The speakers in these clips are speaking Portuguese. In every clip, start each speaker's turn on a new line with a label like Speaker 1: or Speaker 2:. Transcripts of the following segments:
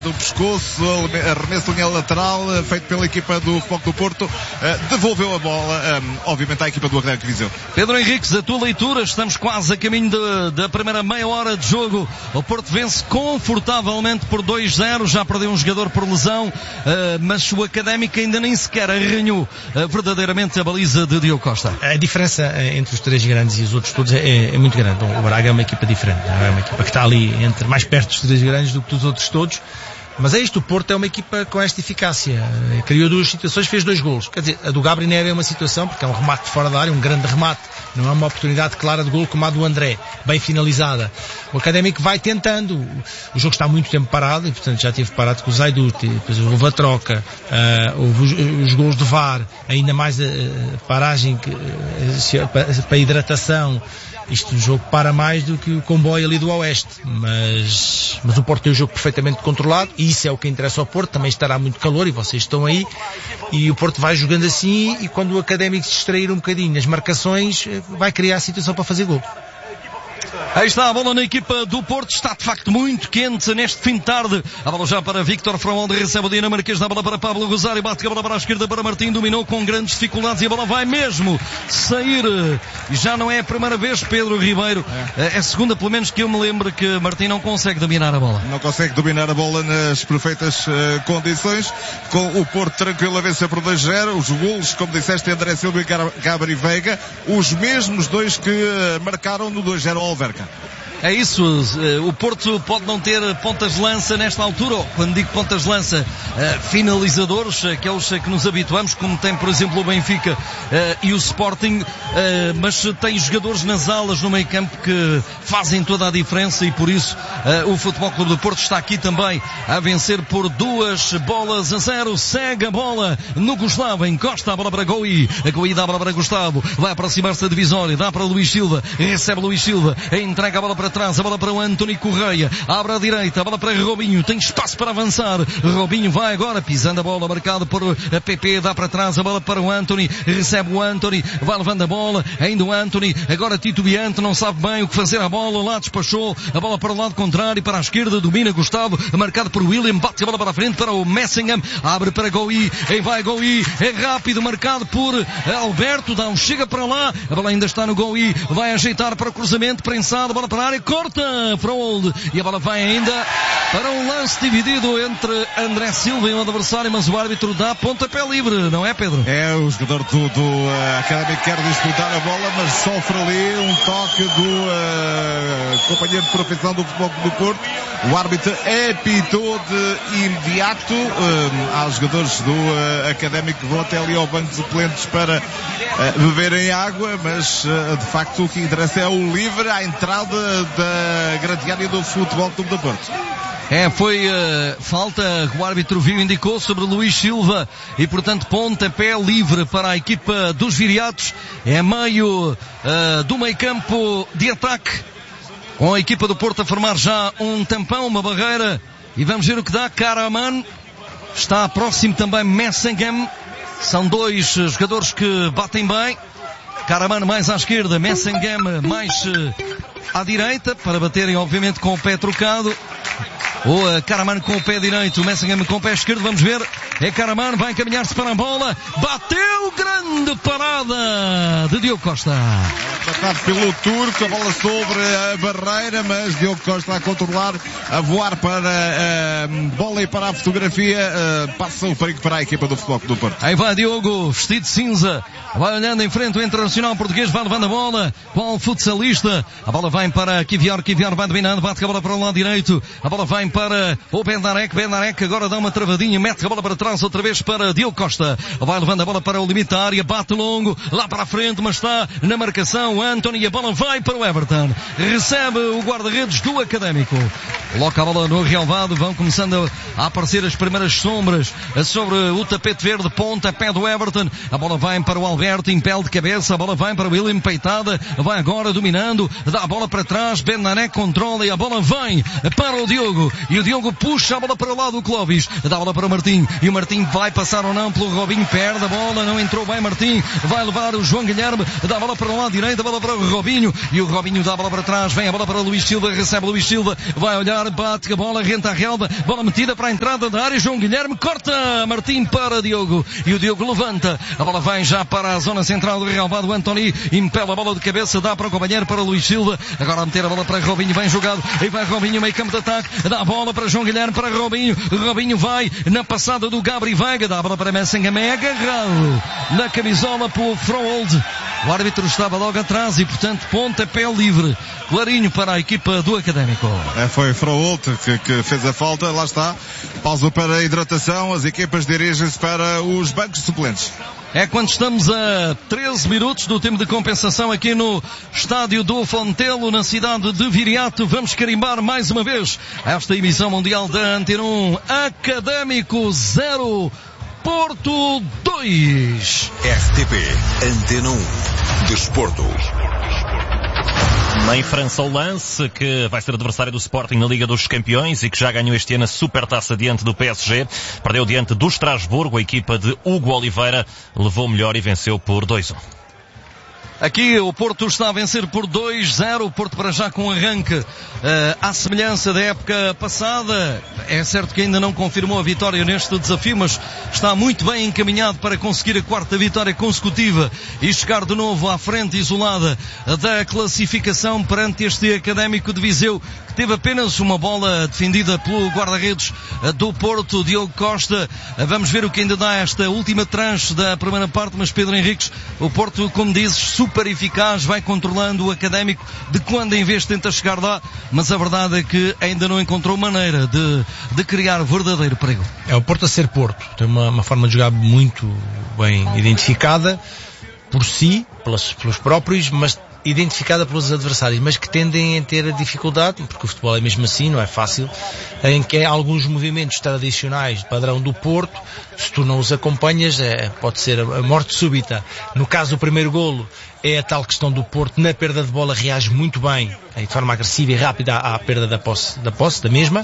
Speaker 1: do pescoço, arremesso de linha lateral feito pela equipa do Futebol Clube do Porto, devolveu a bola obviamente à equipa do Académico de Viseu.
Speaker 2: Pedro Henriques, a tua leitura, estamos quase a caminho da primeira meia hora de jogo. O Porto vence confortavelmente por 2-0, já perdeu um jogador por lesão, mas o Académico ainda nem sequer arranhou verdadeiramente a baliza de Diogo Costa.
Speaker 3: A diferença entre os três grandes e os outros todos é muito grande. O Braga é uma equipa diferente, é uma equipa que está ali mais perto dos três grandes do que dos outros todos. Mas é isto, o Porto é uma equipa com esta eficácia. Criou duas situações, fez 2 golos. Quer dizer, a do Gabri Neves é uma situação, porque é um remate de fora da área, um grande remate. Não é uma oportunidade clara de golo como a do André, bem finalizada. O Académico vai tentando. O jogo está há muito tempo parado, e portanto já esteve parado com o Zaiduti, depois houve a troca, houve os golos de VAR, ainda mais a paragem para a hidratação. Isto o jogo para mais do que o comboio ali do Oeste, mas o Porto tem o jogo perfeitamente controlado e isso é o que interessa ao Porto. Também estará muito calor e vocês estão aí, e o Porto vai jogando assim, e quando o Académico se distrair um bocadinho nas marcações, vai criar a situação para fazer gol.
Speaker 2: Aí está a bola na equipa do Porto, está de facto muito quente neste fim de tarde. A bola já para Victor Fraualde, recebe o dinamarquês, dá a bola para Pablo Rosário, bate a bola para a esquerda para Martim, dominou com grandes dificuldades e a bola vai mesmo sair. E já não é a primeira vez, Pedro Ribeiro, é a segunda pelo menos que eu me lembro que Martim não consegue dominar a bola.
Speaker 1: Não consegue dominar a bola nas perfeitas condições, com o Porto tranquilo a vencer por 2-0. Os golos, como disseste, André Silva e Gabri Veiga, os mesmos dois que marcaram no 2-0 ao Alverca.
Speaker 2: É isso, o Porto pode não ter pontas de lança nesta altura, ou quando digo pontas de lança, finalizadores, aqueles que nos habituamos, como tem por exemplo o Benfica e o Sporting, mas tem jogadores nas alas no meio campo que fazem toda a diferença, e por isso o Futebol Clube do Porto está aqui também a vencer por 2-0. Segue a bola no Gustavo, encosta a bola para Goi, a Goi dá a bola para Gustavo, vai aproximar-se da divisória, dá para Luís Silva, recebe Luís Silva, entrega a bola para trás, a bola para o Anthony Correia, abre à direita, a bola para Robinho, tem espaço para avançar, Robinho vai agora, pisando a bola, marcado por a PP, dá para trás, a bola para o Anthony, recebe o Anthony, vai levando a bola, ainda o Anthony, agora titubeante, não sabe bem o que fazer a bola, lá despachou, a bola para o lado contrário, para a esquerda, domina Gustavo, marcado por William, bate a bola para a frente, para o Messingham, abre para Goi, aí vai Goi, é rápido, marcado por Alberto, dá um chega para lá, a bola ainda está no Goi, vai ajeitar para o cruzamento, prensado, a bola para a área, corta Fraualde, e a bola vai ainda para um lance dividido entre André Silva e o adversário, mas o árbitro dá pontapé livre, não é, Pedro?
Speaker 1: É, o jogador do Académico quer disputar a bola, mas sofre ali um toque do companheiro de profissão do Futebol Clube do Porto. O árbitro apitou de imediato. Há jogadores do Académico que vão até ali ao banco de suplentes para beberem água, mas de facto o que interessa é o livre à entrada da grande área do Futebol Clube do Porto.
Speaker 2: Foi falta que o árbitro viu, indicou sobre Luís Silva, e portanto pontapé livre para a equipa dos Viriatos. É meio do meio campo de ataque, com a equipa do Porto a formar já um tampão, uma barreira, e vamos ver o que dá. Karaman está próximo também, Messingham, são dois jogadores que batem bem. Karaman mais à esquerda, Messingham mais à direita, para baterem obviamente com o pé trocado. O Karaman com o pé direito, o Messingham com o pé esquerdo, vamos ver, é Karaman, vai encaminhar-se para a bola, bateu, grande parada de Diogo Costa.
Speaker 1: Passado pelo turco, a bola sobre a barreira, mas Diogo Costa a controlar, a voar para a bola e para a fotografia, passa o perigo para a equipa do Futebol Clube do Porto.
Speaker 2: Aí vai Diogo, vestido de cinza, vai olhando em frente o internacional português, vai levando a bola, qual futsalista, a bola vai para Kivior vai dominando, bate a bola para o lado direito, a bola vai para o Bendarek agora dá uma travadinha, mete a bola para trás outra vez para Diogo Costa, vai levando a bola para o limite da área, bate longo, lá para a frente, mas está na marcação Anthony, a bola vai para o Everton, recebe o guarda-redes do Académico, coloca a bola no relvado, vão começando a aparecer as primeiras sombras sobre o tapete verde, pontapé do Everton, a bola vai para o Alberto, impele de cabeça, a bola vai para o William, peitada, vai agora dominando, dá a bola para trás, Bendarek controla e a bola vai para o Diogo, e o Diogo puxa a bola para o lado do Clóvis, dá a bola para o Martim, e o Martim vai passar ou não pelo Robinho, perde a bola, não entrou bem Martim, vai levar o João Guilherme, dá a bola para o lado direito, a bola para o Robinho, e o Robinho dá a bola para trás, vem a bola para o Luís Silva, recebe o Luís Silva, vai olhar, bate a bola, renta a relva, bola metida para a entrada da área, João Guilherme corta, Martim para Diogo, e o Diogo levanta, a bola vai já para a zona central do relvado, o Antoni impela a bola de cabeça, dá para o companheiro, para o Luís Silva, agora a meter a bola para Robinho, bem jogado, aí vai Robinho, meio campo de ataque, dá a bola para João Guilherme, para Robinho, Robinho vai na passada do Gabri Veiga, dá a bola para Messengham, é agarrado na camisola pelo Froholt, o árbitro estava logo atrás e portanto pontapé livre, clarinho para a equipa do Académico.
Speaker 1: Foi Froholt que fez a falta, lá está, pausa para a hidratação, as equipas dirigem-se para os bancos suplentes.
Speaker 2: É quando estamos a 13 minutos do tempo de compensação aqui no estádio do Fontelo, na cidade de Viriato. Vamos carimbar mais uma vez esta emissão mundial da Antena 1. Académico 0, Porto 2.
Speaker 4: RTP Antena 1 Desporto.
Speaker 5: Em França, o Lens, que vai ser adversário do Sporting na Liga dos Campeões e que já ganhou este ano a Supertaça diante do PSG, perdeu diante do Estrasburgo. A equipa de Hugo Oliveira levou melhor e venceu por 2-1.
Speaker 2: Aqui o Porto está a vencer por 2-0, o Porto para já com arranque à semelhança da época passada. É certo que ainda não confirmou a vitória neste desafio, mas está muito bem encaminhado para conseguir a quarta vitória consecutiva e chegar de novo à frente isolada da classificação perante este Académico de Viseu, que teve apenas uma bola defendida pelo guarda-redes do Porto, Diogo Costa. Vamos ver o que ainda dá esta última tranche da primeira parte, mas Pedro Henriques, o Porto, como dizes, super eficaz, vai controlando o Académico de quando em vez tenta chegar lá, mas a verdade é que ainda não encontrou maneira de criar verdadeiro perigo.
Speaker 3: É o Porto a ser Porto, tem uma forma de jogar muito bem identificada por si, pelos próprios, mas identificada pelos adversários, mas que tendem a ter a dificuldade, porque o futebol é mesmo assim, não é fácil, em que alguns movimentos tradicionais de padrão do Porto, se tu não os acompanhas, pode ser a morte súbita. No caso do primeiro golo, é a tal questão do Porto, na perda de bola reage muito bem, de forma agressiva e rápida à perda da posse da mesma,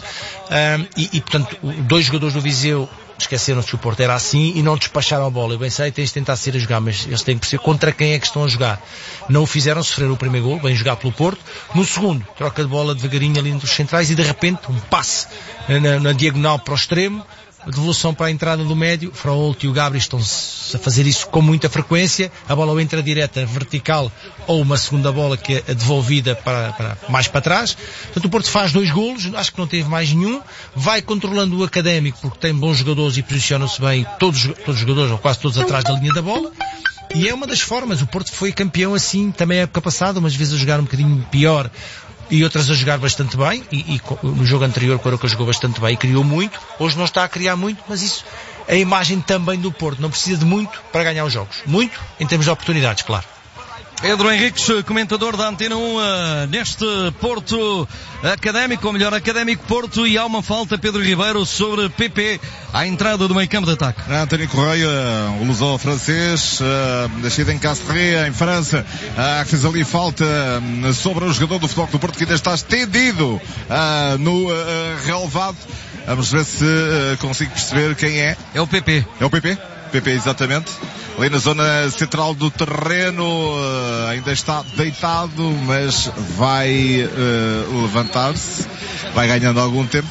Speaker 3: e portanto, dois jogadores do Viseu esqueceram-se que o Porto era assim e não despacharam a bola. Eu bem sei, tens de tentar ser a jogar, mas eles têm que perceber contra quem é que estão a jogar. Não o fizeram, sofrer o primeiro gol, bem jogar pelo Porto. No segundo, troca de bola devagarinho ali entre os centrais e de repente um passe na diagonal para o extremo, devolução para a entrada do médio. Froholt e o Gabri estão a fazer isso com muita frequência. A bola entra direta, vertical, ou uma segunda bola que é devolvida mais para trás. Portanto, o Porto faz 2 golos, acho que não teve mais nenhum. Vai controlando o Académico, porque tem bons jogadores e posiciona-se bem, todos os jogadores, ou quase todos, atrás da linha da bola. E é uma das formas. O Porto foi campeão assim, também a época passada, umas vezes a jogar um bocadinho pior e outras a jogar bastante bem, e no jogo anterior o Aroca jogou bastante bem e criou muito. Hoje não está a criar muito, mas isso é a imagem também do Porto, não precisa de muito para ganhar os jogos, muito em termos de oportunidades, claro.
Speaker 2: Pedro Henriques, comentador da Antena 1, neste Porto Académico, ou melhor, Académico Porto, e há uma falta, Pedro Ribeiro, sobre PP, à entrada do meio campo de ataque.
Speaker 1: António Correia, o luso francês, nascido em Castres, em França, fez ali falta sobre o jogador do Futebol do Porto, que ainda está estendido no relevado. Vamos ver se consigo perceber quem é.
Speaker 2: É o PP.
Speaker 1: É o PP? PP, exatamente. Ali na zona central do terreno, ainda está deitado, mas vai levantar-se, vai ganhando algum tempo,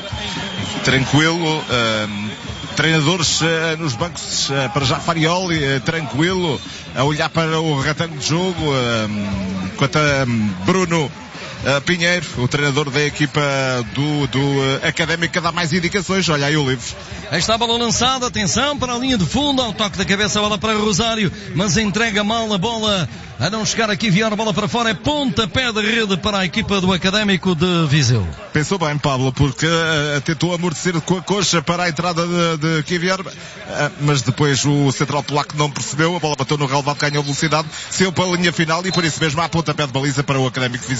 Speaker 1: tranquilo. Treinadores nos bancos, para já Farioli, tranquilo, a olhar para o retângulo de jogo, enquanto Bruno Pinheiro, o treinador da equipa do Académico, dá mais indicações. Olha aí o livro.
Speaker 2: Aí está a bola lançada, atenção para a linha de fundo, ao toque da cabeça, a bola para Rosário, mas entrega mal a bola, a não chegar aqui, viar a bola para fora, é pontapé de rede para a equipa do Académico de Viseu.
Speaker 1: Pensou bem, Pablo, porque tentou amortecer com a coxa para a entrada de Kiviar, mas depois o central polaco não percebeu, a bola bateu no relevado, ganhou velocidade, saiu para a linha final e por isso mesmo há pontapé de baliza para o Académico de Viseu.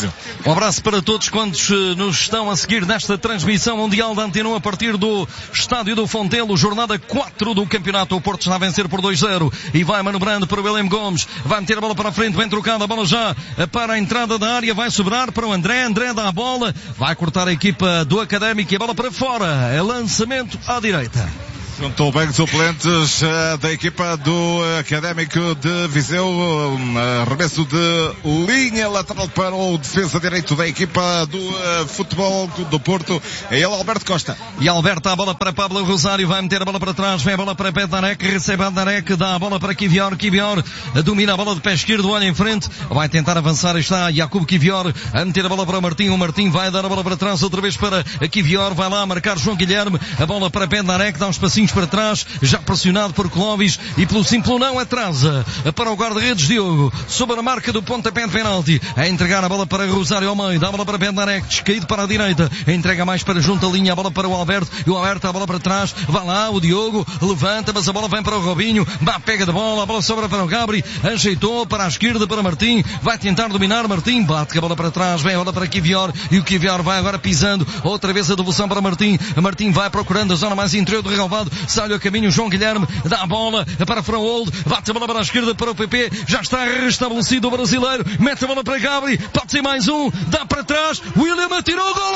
Speaker 2: Um abraço para todos quantos nos estão a seguir nesta transmissão mundial da Antena 1 a partir do Estádio do Fontelo, jornada 4 do campeonato. O Porto está a vencer por 2-0 e vai manobrando para o William Gomes, vai meter a bola para a frente, bem trocada, a bola já para a entrada da área, vai sobrar para o André dá a bola, vai cortar a equipa do Académico e a bola para fora, é lançamento à direita.
Speaker 1: Juntou bem suplentes da equipa do Académico de Viseu, arremesso de linha lateral para o defesa direito da equipa do Futebol do Porto, é ele, Alberto Costa.
Speaker 2: E Alberto dá a bola para Pablo Rosário, vai meter a bola para trás, vem a bola para Bednarek, recebe Bednarek, dá a bola para Kivior domina a bola de pé esquerdo, olha em frente, vai tentar avançar, está Jakub Kivior a meter a bola para o Martim vai dar a bola para trás, outra vez para Kivior, vai lá marcar João Guilherme, a bola para Bednarek, dá uns passinhos para trás, já pressionado por Clóvis e pelo simples não atrasa para o guarda-redes Diogo, sobre a marca do pontapé de penalti, a entregar a bola para Rosário Almeida, a bola para Bednarek, descaído para a direita, entrega mais para junto a linha, a bola para o Alberto, e o Alberto a bola para trás, vai lá o Diogo, levanta, mas a bola vem para o Robinho, pega de bola, a bola sobra para o Gabri, ajeitou para a esquerda para Martim, vai tentar dominar Martim, bate a bola para trás, vem a bola para Kivior, e o Kivior vai agora pisando, outra vez a devolução para Martim vai procurando a zona mais interior do relvado, sai o caminho, João Guilherme dá a bola para Frauold, bate a bola para a esquerda para o PP, já está restabelecido o brasileiro, mete a bola para Gabri, pode ser mais um, dá para trás, William atirou, golo!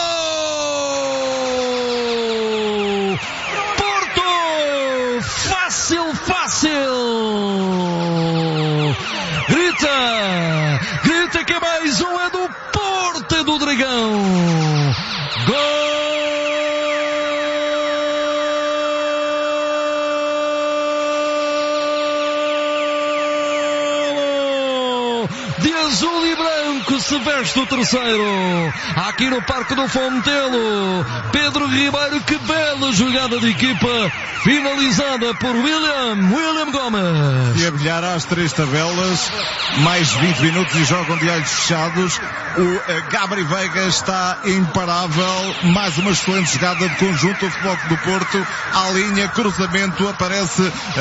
Speaker 2: Porto! Fácil! Grita que mais um é do Porto, é do Dragão! Gol! De azul e branco se veste o terceiro, aqui no Parque do Fontelo. Pedro Ribeiro, que bela jogada de equipa, finalizada por William Gomes.
Speaker 1: E a bilhar às 3 tabelas, mais 20 minutos e jogam de olhos fechados. O Gabri Veiga está imparável, mais uma excelente jogada de conjunto do Futebol do Porto, à linha, cruzamento, aparece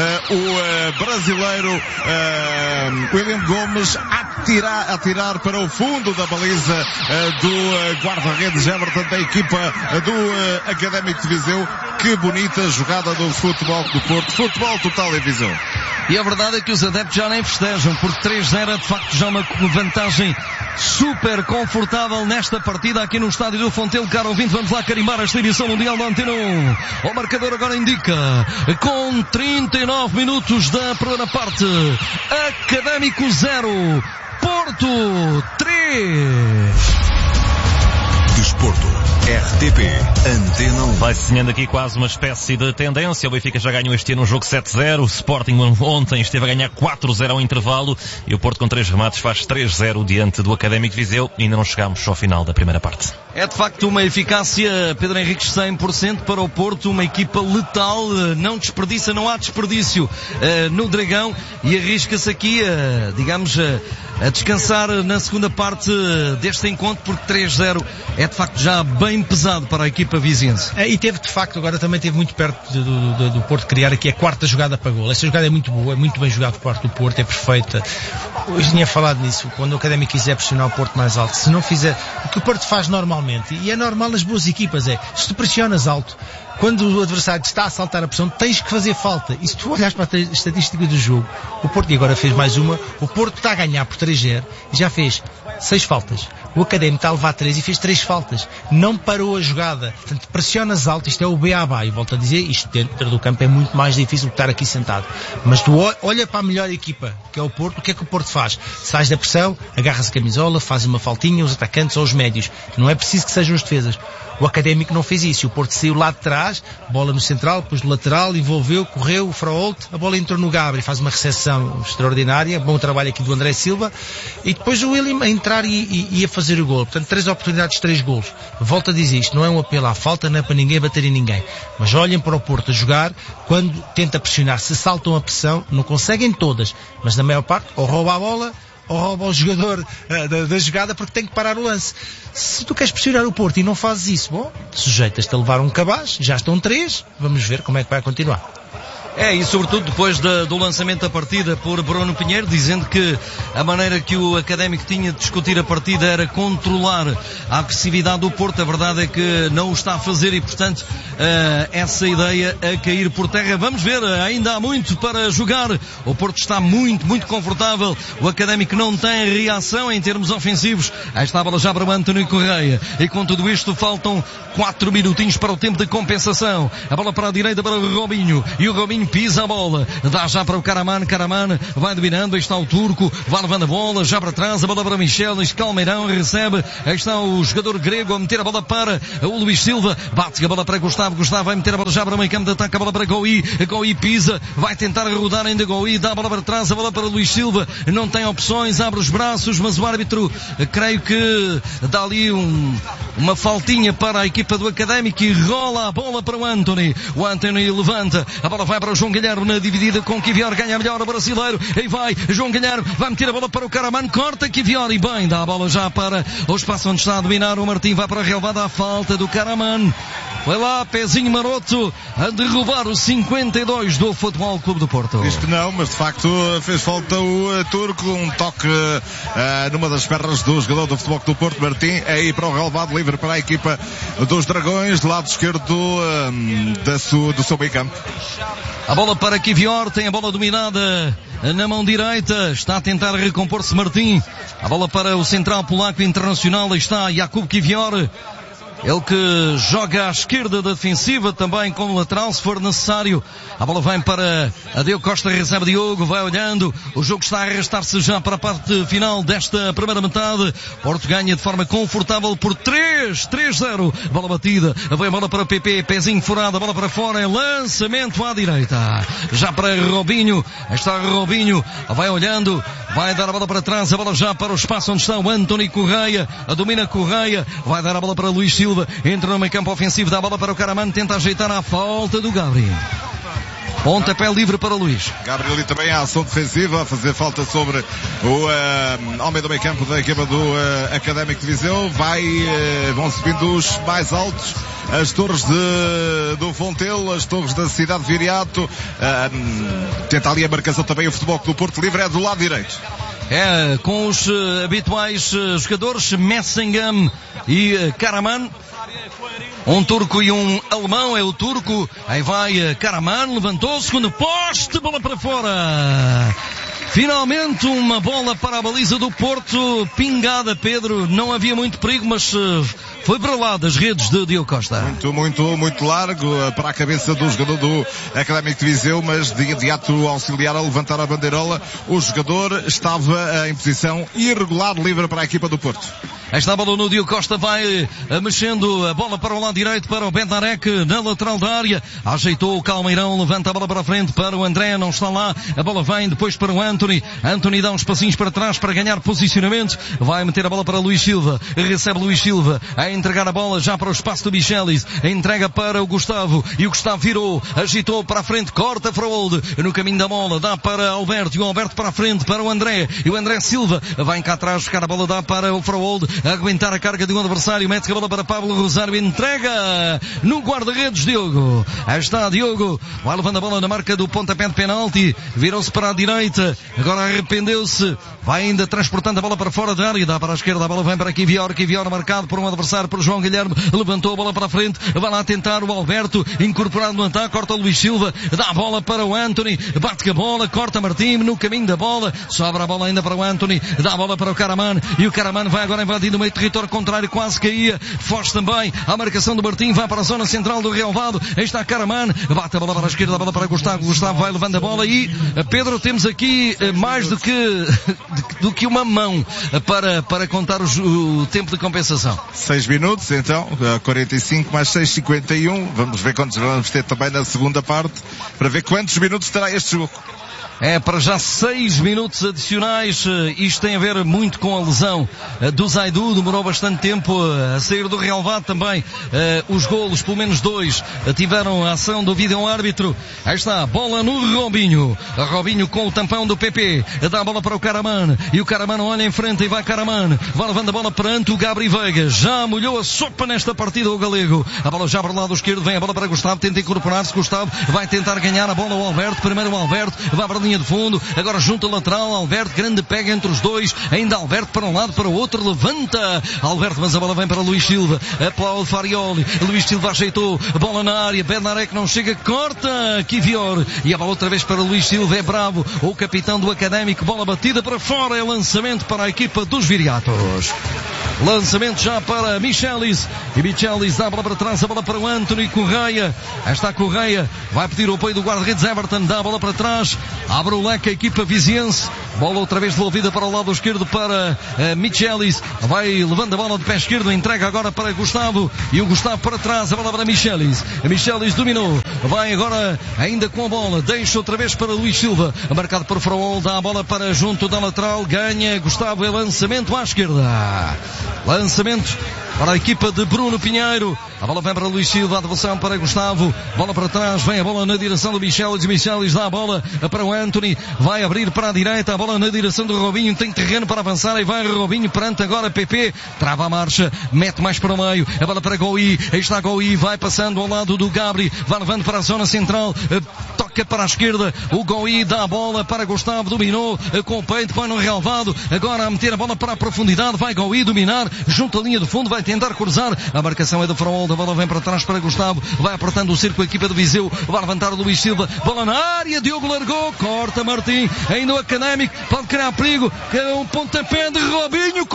Speaker 1: o brasileiro William Gomes a tirar para o fundo da baliza do guarda-redes Everton da equipa do Académico de Viseu. Que bonita jogada do Futebol do Porto, futebol total em Viseu.
Speaker 2: E a verdade é que os adeptos já nem festejam, porque 3-0 é de facto já uma vantagem super confortável nesta partida aqui no Estádio do Fontelo. Caro ouvinte, vamos lá carimbar esta edição mundial da Antena 1. O marcador agora indica, com 39 minutos da primeira parte, Académico 0, Porto 3.
Speaker 4: Desporto, RTP, Antena 1.
Speaker 5: Vai-se desenhando aqui quase uma espécie de tendência. O Benfica já ganhou este ano um jogo 7-0. O Sporting ontem esteve a ganhar 4-0 ao intervalo. E o Porto, com 3 remates, faz 3-0 diante do Académico de Viseu. E ainda não chegámos ao final da primeira parte.
Speaker 2: É de facto uma eficácia, Pedro Henrique, 100% para o Porto. Uma equipa letal, não desperdiça, não há desperdício no Dragão. E arrisca-se aqui, a descansar na segunda parte deste encontro, porque 3-0 é de facto já bem pesado para a equipa viziense.
Speaker 3: E teve de facto, agora também esteve muito perto do Porto criar aqui a quarta jogada para gol. Esta jogada é muito boa, é muito bem jogada por parte do Porto, é perfeita. Hoje tinha falado nisso, quando o Académico quiser pressionar o Porto mais alto, se não fizer o que o Porto faz normalmente, e é normal nas boas equipas, se tu pressionas alto, quando o adversário está a saltar a pressão, tens que fazer falta. E se tu olhares para a estatística do jogo, o Porto, e agora fez mais uma, o Porto está a ganhar por 3-0 e já fez 6 faltas. O Académico está a levar 3 e fez 3 faltas. Não parou a jogada. Portanto, pressionas alto, isto é o beabá. E volto a dizer, isto dentro do campo é muito mais difícil do que estar aqui sentado. Mas tu olha para a melhor equipa, que é o Porto, o que é que o Porto faz? Sais da pressão, agarras a camisola, faz uma faltinha, os atacantes ou os médios. Não é preciso que sejam os defesas. O Académico não fez isso. O Porto saiu lá de trás, bola no central, depois do lateral, envolveu, correu, o Frauold, a bola entrou no Gabri, faz uma recepção extraordinária, bom trabalho aqui do André Silva, e depois o William a entrar e a fazer o gol. Portanto, 3 oportunidades, 3 golos. Volto a dizer, isto não é um apelo à falta, não é para ninguém bater em ninguém. Mas olhem para o Porto a jogar, quando tenta pressionar, se saltam a pressão, não conseguem todas, mas na maior parte, ou rouba a bola, ou rouba o jogador da jogada, porque tem que parar o lance. Se tu queres pressionar o Porto e não fazes isso, bom, sujeitas-te a levar um cabaz, já estão 3, vamos ver como é que vai continuar.
Speaker 2: E sobretudo depois do lançamento da partida por Bruno Pinheiro, dizendo que a maneira que o Académico tinha de discutir a partida era controlar a agressividade do Porto. A verdade é que não o está a fazer e, portanto, essa ideia a cair por terra. Vamos ver, ainda há muito para jogar. O Porto está muito, muito confortável. O Académico não tem reação em termos ofensivos. Aí está a bola já para o António Correia. E com tudo isto faltam 4 minutinhos para o tempo de compensação. A bola para a direita para o Robinho. E o Robinho pisa a bola, dá já para o Karaman vai dominando, aí está o turco, vai levando a bola, já para trás, a bola para Michel, Calmeirão recebe, aí está o jogador grego a meter a bola para o Luís Silva, bate a bola para Gustavo vai meter a bola já para o meio campo de ataque, a bola para Goi pisa, vai tentar rodar ainda Goi, dá a bola para trás, a bola para Luís Silva, não tem opções, abre os braços, mas o árbitro, creio que dá ali uma faltinha para a equipa do Académico e rola a bola para o Anthony levanta, a bola vai para o João Guilherme na dividida com Kivior, ganha melhor o brasileiro, aí vai, João Guilherme vai meter a bola para o Karaman, corta Kivior e bem, dá a bola já para o espaço onde está a dominar o Martim, vai para a relevada à falta do Karaman, foi lá, pezinho maroto, a derrubar o 52 do Futebol Clube do Porto.
Speaker 1: Isto não, mas de facto fez falta o turco, um toque numa das pernas do jogador do Futebol Clube do Porto, Martim, aí para o relevado livre para a equipa dos Dragões, do lado esquerdo do seu meio campo.
Speaker 2: A bola para Kivior, tem a bola dominada na mão direita, está a tentar recompor-se Martim. A bola para o central polaco internacional, aí está Jakub Kivior. Ele que joga à esquerda da defensiva, também como lateral, se for necessário. A bola vem para Adeu Costa, recebe Diogo, vai olhando. O jogo está a arrastar-se já para a parte final desta primeira metade. Porto ganha de forma confortável por 3-0. Bola batida, vem a bola para o PP, pezinho furado, a bola para fora, lançamento à direita. Já para Robinho, está Robinho, vai olhando, vai dar a bola para trás, a bola já para o espaço onde está o António Correia, domina Correia, vai dar a bola para Luís Silva. Entra no meio campo ofensivo, dá a bola para o Karaman, tenta ajeitar a falta do Gabriel. Pontapé livre para o Luís.
Speaker 1: Gabriel também a ação defensiva, a fazer falta sobre o homem do meio campo da equipa do Académico de Viseu. Vão subindo os mais altos, as torres do Fontelo, as torres da cidade de Viriato. Tenta ali a marcação também o Futebol Clube do Porto, livre é do lado direito.
Speaker 2: Com os habituais jogadores Messingham e Karaman. Um turco e um alemão, é o turco. Aí vai Karaman, levantou, segundo poste, bola para fora. Finalmente uma bola para a baliza do Porto, pingada, Pedro. Não havia muito perigo, mas foi para lá das redes de Diogo Costa.
Speaker 1: Muito largo para a cabeça do jogador do Académico de Viseu, mas de imediato auxiliar a levantar a bandeirola. O jogador estava em posição irregular, livre para a equipa do Porto.
Speaker 2: Aí está a bola no Diogo Costa, vai mexendo a bola para o lado direito, para o Bendarek na lateral da área. Ajeitou o Calmeirão, levanta a bola para a frente para o André, não está lá. A bola vem depois para o Anthony. Anthony dá uns passinhos para trás para ganhar posicionamento. Vai meter a bola para Luís Silva. Recebe Luís Silva a entregar a bola já para o espaço do Michelis. Entrega para o Gustavo. E o Gustavo virou, agitou para a frente, corta Frold no caminho da bola. Dá para Alberto. E o Alberto para a frente para o André. E o André Silva vai cá atrás buscar a bola, dá para o Frold. Aguentar a carga de um adversário. Mete a bola para Pablo Rosário. Entrega no guarda-redes Diogo. Aí está Diogo. Vai levando a bola na marca do pontapé de penalti. Virou-se para a direita. Agora arrependeu-se. Vai ainda transportando a bola para fora da área. Dá para a esquerda. A bola vem para Kivior. Kivior marcado por um adversário, por João Guilherme. Levantou a bola para a frente. Vai lá tentar o Alberto. Incorporado no ataque. Corta o Luís Silva. Dá a bola para o Anthony. Bate com a bola. Corta Martim no caminho da bola. Sobra a bola ainda para o Anthony. Dá a bola para o Karaman. E o Karaman vai agora invadindo o meio território contrário. Quase caía. Foge também a marcação do Martim. Vai para a zona central do relvado. Aí está Karaman. Bate a bola para a esquerda. A bola para Gustavo. Gustavo vai levando a bola. E Pedro, temos aqui mais do que uma mão para contar o tempo de compensação.
Speaker 1: 6 minutos, então, 45 mais 6, 51. Vamos ver quantos vamos ter também na segunda parte, para ver quantos minutos terá este jogo.
Speaker 2: É para já 6 minutos adicionais. Isto tem a ver muito com a lesão do Zaidu. Demorou bastante tempo a sair do relvado também. Os golos, pelo menos 2, tiveram a ação do vídeo-árbitro. Aí está, a bola no Robinho. Robinho com o tampão do PP. Dá a bola para o Karaman. E o Karaman olha em frente e vai Karaman. Vai levando a bola perante o Gabri Veiga. Já molhou a sopa nesta partida o galego. A bola já para o lado esquerdo. Vem a bola para Gustavo. Tenta incorporar-se. Gustavo vai tentar ganhar a bola ao Alberto. Primeiro o Alberto. Vai para a linha de fundo, agora junto a lateral, Alberto, grande pega entre os dois, ainda Alberto para um lado, para o outro, levanta Alberto, mas a bola vem para Luís Silva, aplaude Farioli, Luís Silva ajeitou, bola na área, Bednarek não chega, corta Kivior, e a bola outra vez para Luís Silva, é bravo, o capitão do Académico, bola batida para fora, é lançamento para a equipa dos Viriatos. Lançamento já para Michelis, e Michelis dá a bola para trás, a bola para o Anthony Correia, aí está Correia, vai pedir o apoio do guarda-redes Everton, dá a bola para trás, abre o leque a equipa viziense, bola outra vez devolvida para o lado esquerdo para Michelis, vai levando a bola de pé esquerdo, entrega agora para Gustavo, e o Gustavo para trás, a bola para Michelis, Michelis dominou, vai agora ainda com a bola, deixa outra vez para Luís Silva, marcado por Fraol, dá a bola para junto da lateral, ganha Gustavo, é lançamento à esquerda, lançamento para a equipa de Bruno Pinheiro, a bola vem para Luís Silva, a devolução para Gustavo, bola para trás, vem a bola na direção do Michelis dá a bola para o Anthony, vai abrir para a direita, a bola na direção do Robinho, tem terreno para avançar, e vai Robinho perante agora PP, trava a marcha, mete mais para o meio, a bola para Goi, aí está Goi, vai passando ao lado do Gabri, vai levando para a zona central, toca para a esquerda, o Goi dá a bola para Gustavo, dominou com o peito, põe no relvado, agora a meter a bola para a profundidade, vai Goi dominar, junto à linha do fundo, vai tentar cruzar, a marcação é do Fraol, a bola vem para trás para Gustavo, vai apertando o cerco a equipa do Viseu, vai levantar o Luís Silva, bola na área, Diogo largou, corta Martim, ainda o Académico, pode criar perigo, um pontapé de Robinho,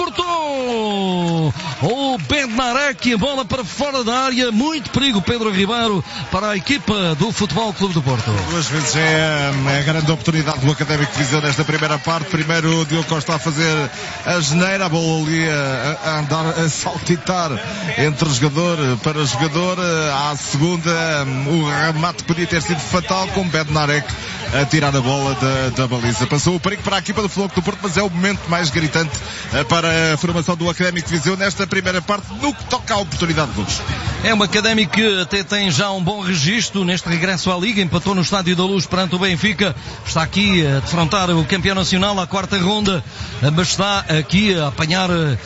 Speaker 2: cortou o Bednarek, a bola para fora da área, muito perigo Pedro Ribeiro para a equipa do Futebol Clube do Porto.
Speaker 1: Duas vezes é a grande oportunidade do Académico de Viseu nesta primeira parte. Primeiro o Diogo Costa a fazer a geneira, a bola ali a andar, a saltitar entre jogador para jogador. À segunda o remate podia ter sido fatal, com Bednarek a tirar a bola da baliza. Passou o perigo para a equipa do Futebol Clube do Porto, mas é o momento mais gritante para a formação do Académico de Viseu nesta primeira parte, no que toca à oportunidade de gols.
Speaker 2: É um Académico que até tem já um bom registro neste regresso à Liga, empatou no Estádio da Luz perante o Benfica, está aqui a defrontar o campeão nacional à quarta ronda, mas está aqui a apanhar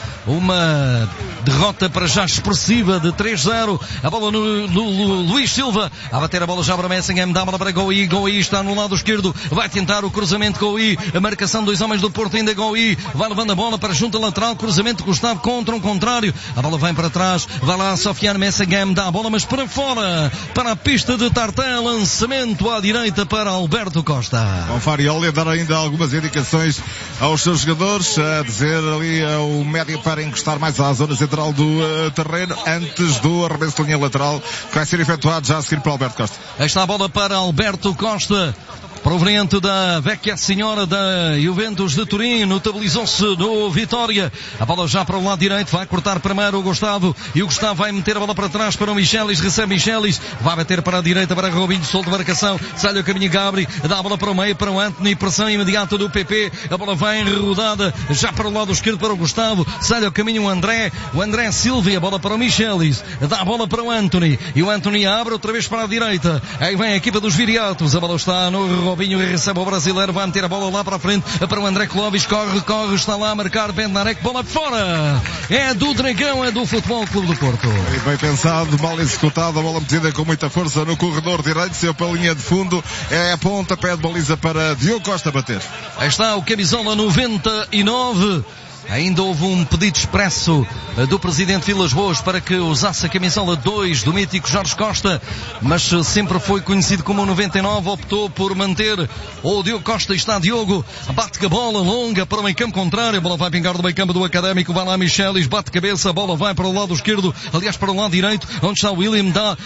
Speaker 2: uma derrota para já expressiva de 3-0, a bola no Luís Silva, a bater a bola já para Messingham, dá a bola para Goi, Goi está no lado esquerdo, vai tentar o cruzamento Goi, a marcação dos homens do Porto ainda Goi, vai levando a bola para junto lateral, cruzamento de Gustavo contra um contrário, a bola vem para trás, vai lá Sofiane Messingham, dá a bola mas para fora, para a pista de Tartan, lançamento à direita para Alberto Costa.
Speaker 1: O Farioli a dar ainda algumas indicações aos seus jogadores, a dizer ali ao médio para encostar mais à zona central do terreno, antes do arremesso de linha lateral, que vai ser efetuado já a seguir para Alberto Costa.
Speaker 2: Aí está a bola para Alberto Costa, proveniente da Vecchia Senhora da Juventus de Turim, notabilizou-se no Vitória, a bola já para o lado direito, vai cortar primeiro o Gustavo, e o Gustavo vai meter a bola para trás para o Michelis, recebe Michelis, vai bater para a direita para Robinho, solto de marcação, sai o caminho Gabri, dá a bola para o meio para o Anthony, pressão imediata do PP, a bola vai rodada já para o lado esquerdo para o Gustavo, sai o caminho o André Silva, a bola para o Michelis, dá a bola para o Anthony, e o Anthony abre outra vez para a direita, aí vem a equipa dos Viriatos, a bola está no Robinho, recebe o brasileiro, vai meter a bola lá para a frente para o André Clóvis, corre, está lá a marcar Bednarek, bola fora, é do Dragão, é do Futebol Clube do Porto.
Speaker 1: E bem pensado, mal executado, a bola metida com muita força no corredor direito, saiu para a linha de fundo, é a ponta, pé de baliza para Diogo Costa bater.
Speaker 2: Aí está o camisola 99. Ainda houve um pedido expresso do Presidente Vilas Boas para que usasse a camisola 2 do mítico Jorge Costa, mas sempre foi conhecido como o 99, optou por manter o Diogo Costa. Está Diogo, bate a bola longa para o meio campo contrário, a bola vai pingar do meio campo do Académico, vai lá Michelis, bate cabeça, a bola vai para o lado esquerdo, aliás para o lado direito, onde está o William, dá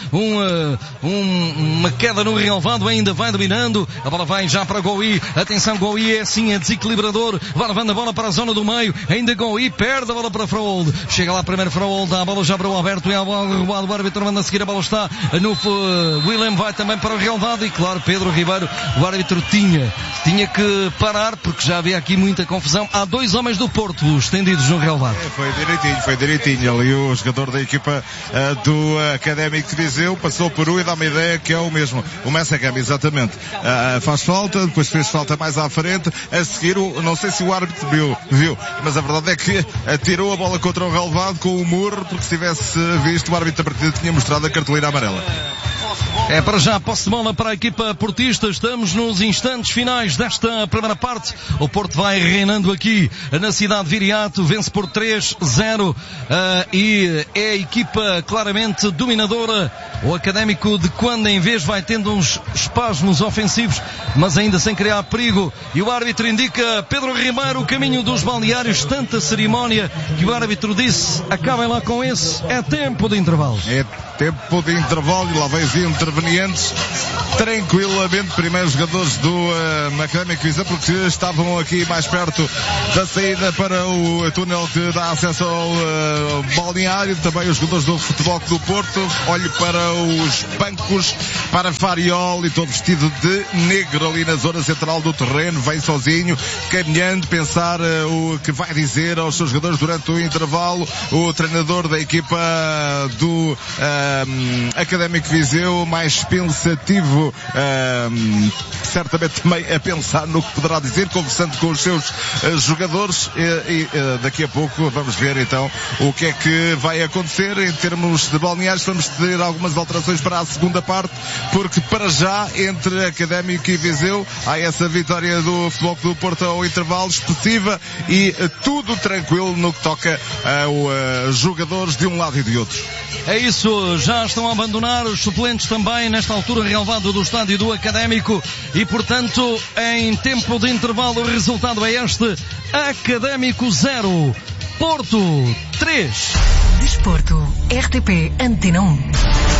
Speaker 2: uma queda no relvado, ainda vai dominando, a bola vai já para Goi, atenção Goi é assim, é desequilibrador, vai levando a bola para a zona do meio, ainda gol e perde a bola para Froholt. Chega lá primeiro Froholt, a bola já para o Alberto, e a bola roubada, o árbitro manda a seguir, a bola está no William, vai também para o relevado, e claro, Pedro Ribeiro, o árbitro tinha que parar, porque já havia aqui muita confusão. Há 2 homens do Porto estendidos no relevado.
Speaker 1: Foi direitinho ali o jogador da equipa do Académico de Viseu, passou por e dá uma ideia que é o mesmo, o Messagam, exatamente. Faz falta, depois fez falta mais à frente, a seguir, não sei se o árbitro viu, mas a verdade é que tirou a bola contra o relevado com o murro, porque se tivesse visto, o árbitro da partida tinha mostrado a cartolina amarela.
Speaker 2: É para já posse de bola para a equipa portista. Estamos nos instantes finais desta primeira parte. O Porto vai reinando aqui na cidade de Viriato, vence por 3-0 e é a equipa claramente dominadora. O Académico de quando em vez vai tendo uns espasmos ofensivos, mas ainda sem criar perigo, e o árbitro indica Pedro Ribeiro o caminho dos balneários. Tanta cerimónia que o árbitro disse: acabem lá com esse, é tempo de intervalo.
Speaker 1: É tempo de intervalo e lá vem os intervenientes tranquilamente. Primeiros jogadores do Académico Viseu, porque estavam aqui mais perto da saída para o túnel que dá acesso ao balneário. Também os jogadores do Futebol Clube do Porto. Olho para os bancos, para Farioli, todo vestido de negro ali na zona central do terreno, vem sozinho, caminhando, pensar o que vai dizer aos seus jogadores durante o intervalo. O treinador da equipa do Académico Viseu, mais pensativo, certamente também a pensar no que poderá dizer, conversando com os seus jogadores, e daqui a pouco vamos ver então o que é que vai acontecer em termos de balneários. Vamos ter algumas alterações para a segunda parte, porque para já entre Académico e Viseu há essa vitória do Futebol Clube do Porto ao intervalo expressiva, e tudo tranquilo no que toca aos jogadores de um lado e de outro.
Speaker 2: É isso, já estão a abandonar os suplentes também nesta altura relevado do estádio do Académico, e portanto em tempo de intervalo o resultado é este: Académico 0, Porto 3.
Speaker 6: Desporto, RTP Antena 1.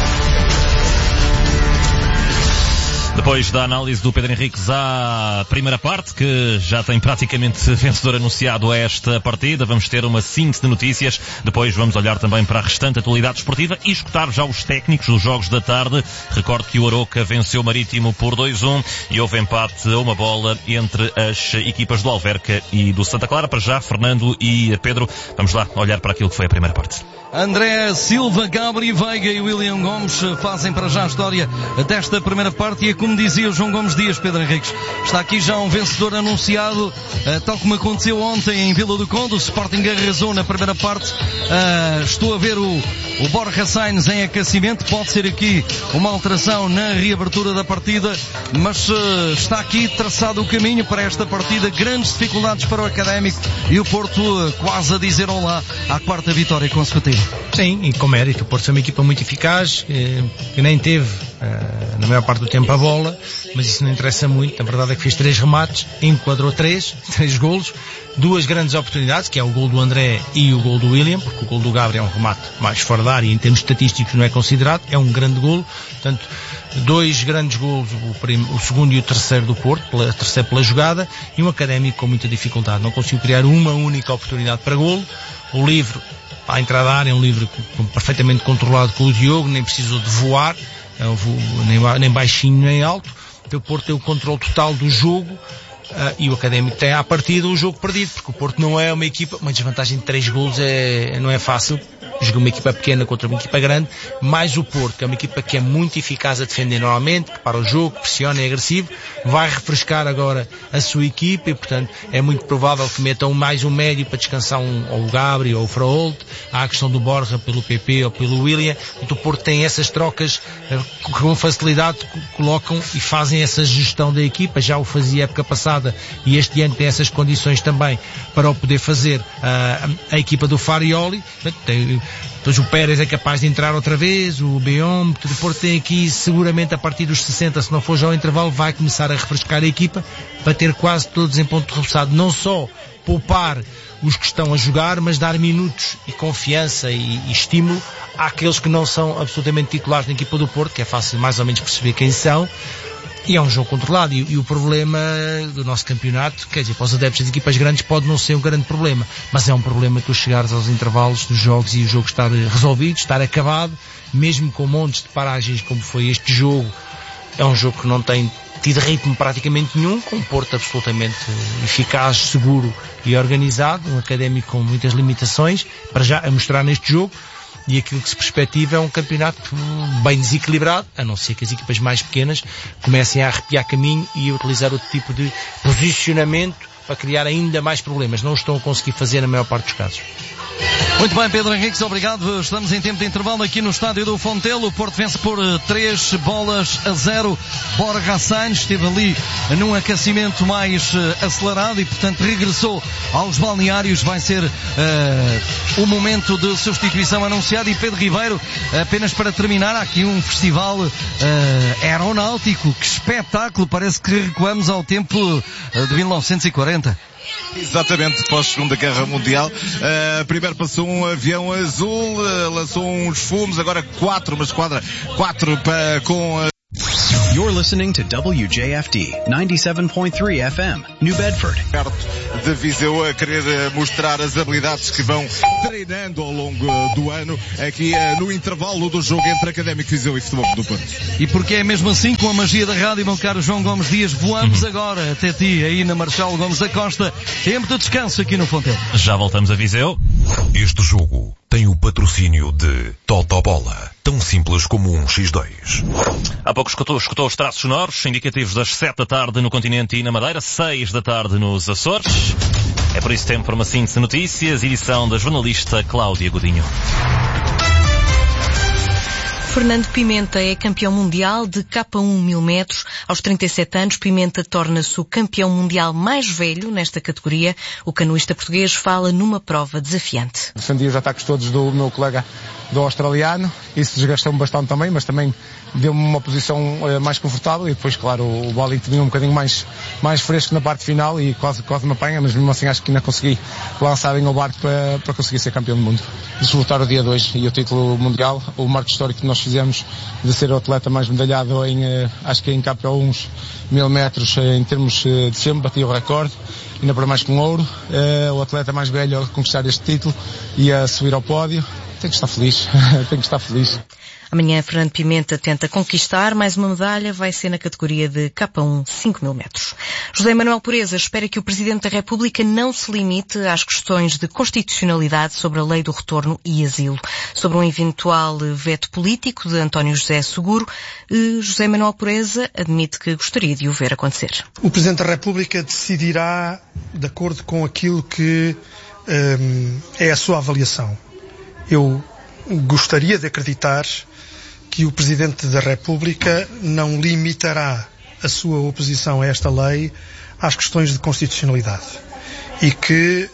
Speaker 5: Depois da análise do Pedro Henriques à primeira parte, que já tem praticamente vencedor anunciado a esta partida, vamos ter uma síntese de notícias. Depois vamos olhar também para a restante atualidade esportiva e escutar já os técnicos dos jogos da tarde. Recordo que o Aroca venceu o Marítimo por 2-1 e houve empate a uma bola entre as equipas do Alverca e do Santa Clara. Para já, Fernando e Pedro, vamos lá olhar para aquilo que foi a primeira parte.
Speaker 2: André Silva, Gabriel Veiga e William Gomes fazem para já a história desta primeira parte, e é como dizia o João Gomes Dias, Pedro Henriques, está aqui já um vencedor anunciado, tal como aconteceu ontem em Vila do Conde. O Sporting arrasou na primeira parte. Estou a ver o Borja Sainz em aquecimento, pode ser aqui uma alteração na reabertura da partida, mas está aqui traçado o caminho para esta partida. Grandes dificuldades para o Académico e o Porto quase a dizer olá à quarta vitória consecutiva.
Speaker 3: Sim, e com mérito. O Porto é uma equipa muito eficaz, que nem teve na maior parte do tempo a bola, mas isso não interessa muito. A verdade é que fez 3 remates, enquadrou 3 golos, 2 grandes oportunidades, que é o gol do André e o gol do William, porque o gol do Gabriel é um remate mais fora da área e em termos estatísticos não é considerado, é um grande golo. Portanto, 2 grandes golos, o segundo e o terceiro do Porto, terceiro pela jogada, e um Académico com muita dificuldade, não conseguiu criar uma única oportunidade para golo. O livre à entrada da área é um livre perfeitamente controlado com o Diogo, nem precisou de voar, nem baixinho nem alto. O Porto tem o controle total do jogo, e o Académico tem à partida o jogo perdido, porque o Porto não é uma equipa, uma desvantagem de 3 golos não é fácil. Joga uma equipa pequena contra uma equipa grande, mais o Porto, que é uma equipa que é muito eficaz a defender normalmente, que para o jogo, pressiona e é agressivo, vai refrescar agora a sua equipa, e portanto é muito provável que metam mais um médio para descansar ou o Gabriel ou o Froholt. Há a questão do Borja pelo PP ou pelo William. Então, o Porto tem essas trocas com facilidade, colocam e fazem essa gestão da equipa. Já o fazia época passada e este ano tem essas condições também para o poder fazer a equipa do Farioli. Depois o Pérez é capaz de entrar outra vez, o Beom. O Porto tem aqui seguramente a partir dos 60, se não for já ao intervalo, vai começar a refrescar a equipa para ter quase todos em ponto de repousado. Não só poupar os que estão a jogar, mas dar minutos e confiança e estímulo àqueles que não são absolutamente titulares na equipa do Porto, que é fácil mais ou menos perceber quem são. E é um jogo controlado, e o problema do nosso campeonato, quer dizer, para os adeptos das equipas grandes pode não ser um grande problema, mas é um problema tu chegares aos intervalos dos jogos e o jogo estar resolvido, estar acabado, mesmo com montes de paragens como foi este jogo. É um jogo que não tem tido ritmo praticamente nenhum, com um Porto absolutamente eficaz, seguro e organizado, um Académico com muitas limitações, para já a mostrar neste jogo, e aquilo que se perspectiva é um campeonato bem desequilibrado, a não ser que as equipas mais pequenas comecem a arrepiar caminho e a utilizar outro tipo de posicionamento para criar ainda mais problemas. Não o estão a conseguir fazer na maior parte dos casos.
Speaker 2: Muito bem, Pedro Henriques, obrigado. Estamos em tempo de intervalo aqui no estádio do Fontelo. O Porto vence por 3-0. Borja Sainz esteve ali num aquecimento mais acelerado e, portanto, regressou aos balneários. Vai ser o momento de substituição anunciado. E Pedro Ribeiro, apenas para terminar, há aqui um festival aeronáutico. Que espetáculo! Parece que recuamos ao tempo de 1940.
Speaker 1: Exatamente, pós-Segunda Guerra Mundial. Primeiro passou um avião azul, lançou uns fumos, agora 4, uma esquadra 4 com...
Speaker 7: You're listening to WJFD 97.3 FM, New Bedford.
Speaker 1: Perto de Viseu, a querer mostrar as habilidades que vão treinando ao longo do ano, aqui no intervalo do jogo entre Académico Viseu e Futebol do Porto.
Speaker 2: E porque é mesmo assim, com a magia da rádio, meu caro João Gomes Dias, voamos agora até ti, aí na Marchal Gomes da Costa. Tempo de descanso aqui no Fontelo.
Speaker 5: Já voltamos a Viseu.
Speaker 4: Este jogo tem o patrocínio de Totobola, tão simples como um X2.
Speaker 5: Há pouco escutou os traços sonoros indicativos das 7 da tarde no continente e na Madeira, 6 da tarde nos Açores. É por isso tempo para uma síntese de notícias, edição da jornalista Cláudia Godinho.
Speaker 6: Fernando Pimenta é campeão mundial de K1 1000 metros. Aos 37 anos, Pimenta torna-se o campeão mundial mais velho nesta categoria. O canoísta português fala numa prova desafiante.
Speaker 8: Defendi os ataques todos do meu colega do australiano. Isso desgastou-me bastante também, mas também deu-me uma posição mais confortável e depois, claro, o bowling tinha um bocadinho mais fresco na parte final e quase me apanha, mas mesmo assim acho que ainda consegui lançar bem o barco para conseguir ser campeão do mundo. Desfrutar o dia 2 e o título mundial, o marco histórico que nós fizemos de ser o atleta mais medalhado acho que em K1 1000 metros em termos de sempre, bati o recorde, ainda para mais com ouro, o atleta mais velho a conquistar este título e a subir ao pódio. Tenho que estar feliz, tenho que estar feliz.
Speaker 6: Amanhã, Fernando Pimenta tenta conquistar mais uma medalha, vai ser na categoria de K1 5000 metros. José Manuel Pureza espera que o Presidente da República não se limite às questões de constitucionalidade sobre a lei do retorno e asilo. Sobre um eventual veto político de António José Seguro, José Manuel Pureza admite que gostaria de o ver acontecer.
Speaker 9: O Presidente da República decidirá de acordo com aquilo que é a sua avaliação. Eu gostaria de acreditar que o Presidente da República não limitará a sua oposição a esta lei às questões de constitucionalidade e que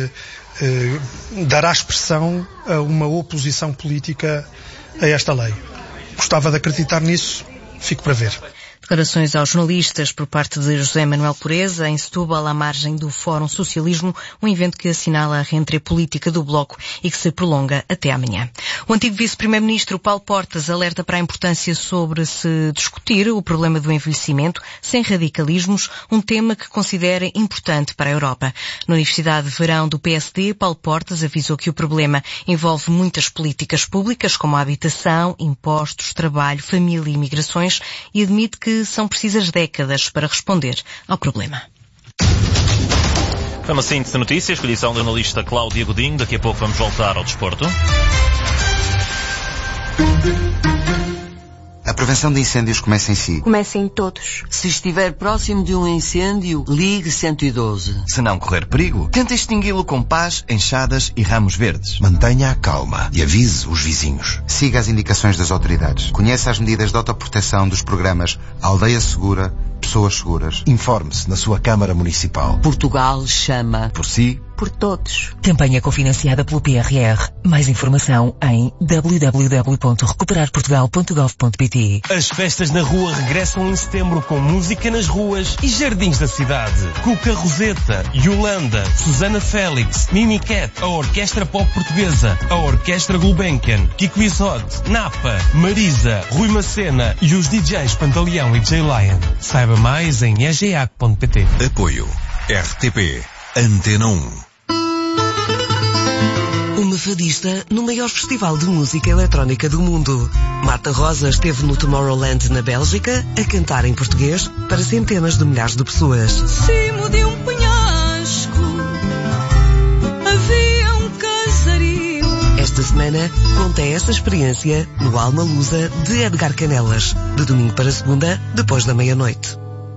Speaker 9: dará expressão a uma oposição política a esta lei. Gostava de acreditar nisso, fico para ver.
Speaker 6: Declarações aos jornalistas por parte de José Manuel Pureza, em Setúbal, à margem do Fórum Socialismo, um evento que assinala a reentrée política do Bloco e que se prolonga até amanhã. O antigo vice-primeiro-ministro Paulo Portas alerta para a importância sobre se discutir o problema do envelhecimento sem radicalismos, um tema que considera importante para a Europa. Na Universidade de Verão do PSD, Paulo Portas avisou que o problema envolve muitas políticas públicas, como a habitação, impostos, trabalho, família e migrações, e admite que são precisas décadas para responder ao problema.
Speaker 5: Foi uma síntese de notícias, com a edição da jornalista Cláudia Godinho. Daqui a pouco vamos voltar ao desporto.
Speaker 10: A prevenção de incêndios começa em si.
Speaker 11: Começa em todos.
Speaker 12: Se estiver próximo de um incêndio, ligue 112.
Speaker 10: Se não correr perigo, tente extingui-lo com pás, enxadas e ramos verdes. Mantenha a calma e avise os vizinhos. Siga as indicações das autoridades. Conheça as medidas de autoproteção dos programas Aldeia Segura, Pessoas Seguras. Informe-se na sua Câmara Municipal.
Speaker 12: Portugal chama.
Speaker 10: Por si
Speaker 11: por todos.
Speaker 13: Campanha cofinanciada pelo PRR. Mais informação em www.recuperarportugal.gov.pt.
Speaker 14: As festas na rua regressam em setembro com música nas ruas e jardins da cidade. Cuca Roseta, Yolanda, Susana Félix, Mimi Cat, a Orquestra Pop Portuguesa, a Orquestra Gulbenkian, Kiko Isote, Napa, Marisa, Rui Macena e os DJs Pantaleão e J-Lion. Saiba mais em egeac.pt.
Speaker 4: Apoio RTP Antena 1.
Speaker 13: Uma fadista no maior festival de música eletrónica do mundo. Marta Rosa esteve no Tomorrowland na Bélgica a cantar em português para centenas de milhares de pessoas.
Speaker 15: Cimo de um penhasco havia um casario.
Speaker 13: Esta semana conta essa experiência no Alma Lusa de Edgar Canelas, de domingo para segunda, depois da meia-noite.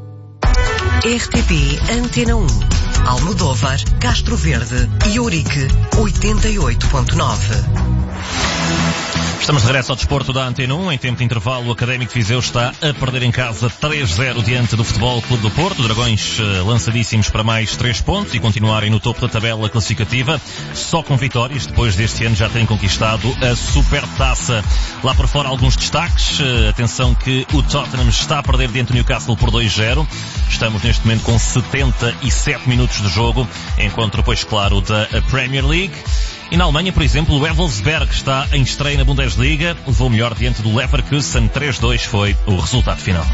Speaker 13: RTP Antena 1. Almodóvar, Castro Verde e Ourique, 88.9.
Speaker 5: Estamos de regresso ao desporto da Antena 1. Em tempo de intervalo, o Académico de Viseu está a perder em casa 3-0 diante do Futebol Clube do Porto. Dragões lançadíssimos para mais 3 pontos e continuarem no topo da tabela classificativa, só com vitórias, depois deste ano já terem conquistado a Supertaça. Lá por fora, alguns destaques. Atenção que o Tottenham está a perder diante do Newcastle por 2-0. Estamos neste momento com 77 minutos de jogo. Encontro, pois claro, da Premier League. E na Alemanha, por exemplo, o Wolfsberg está em estreia na Bundesliga. Levou melhor diante do Leverkusen. 3-2 foi o resultado final.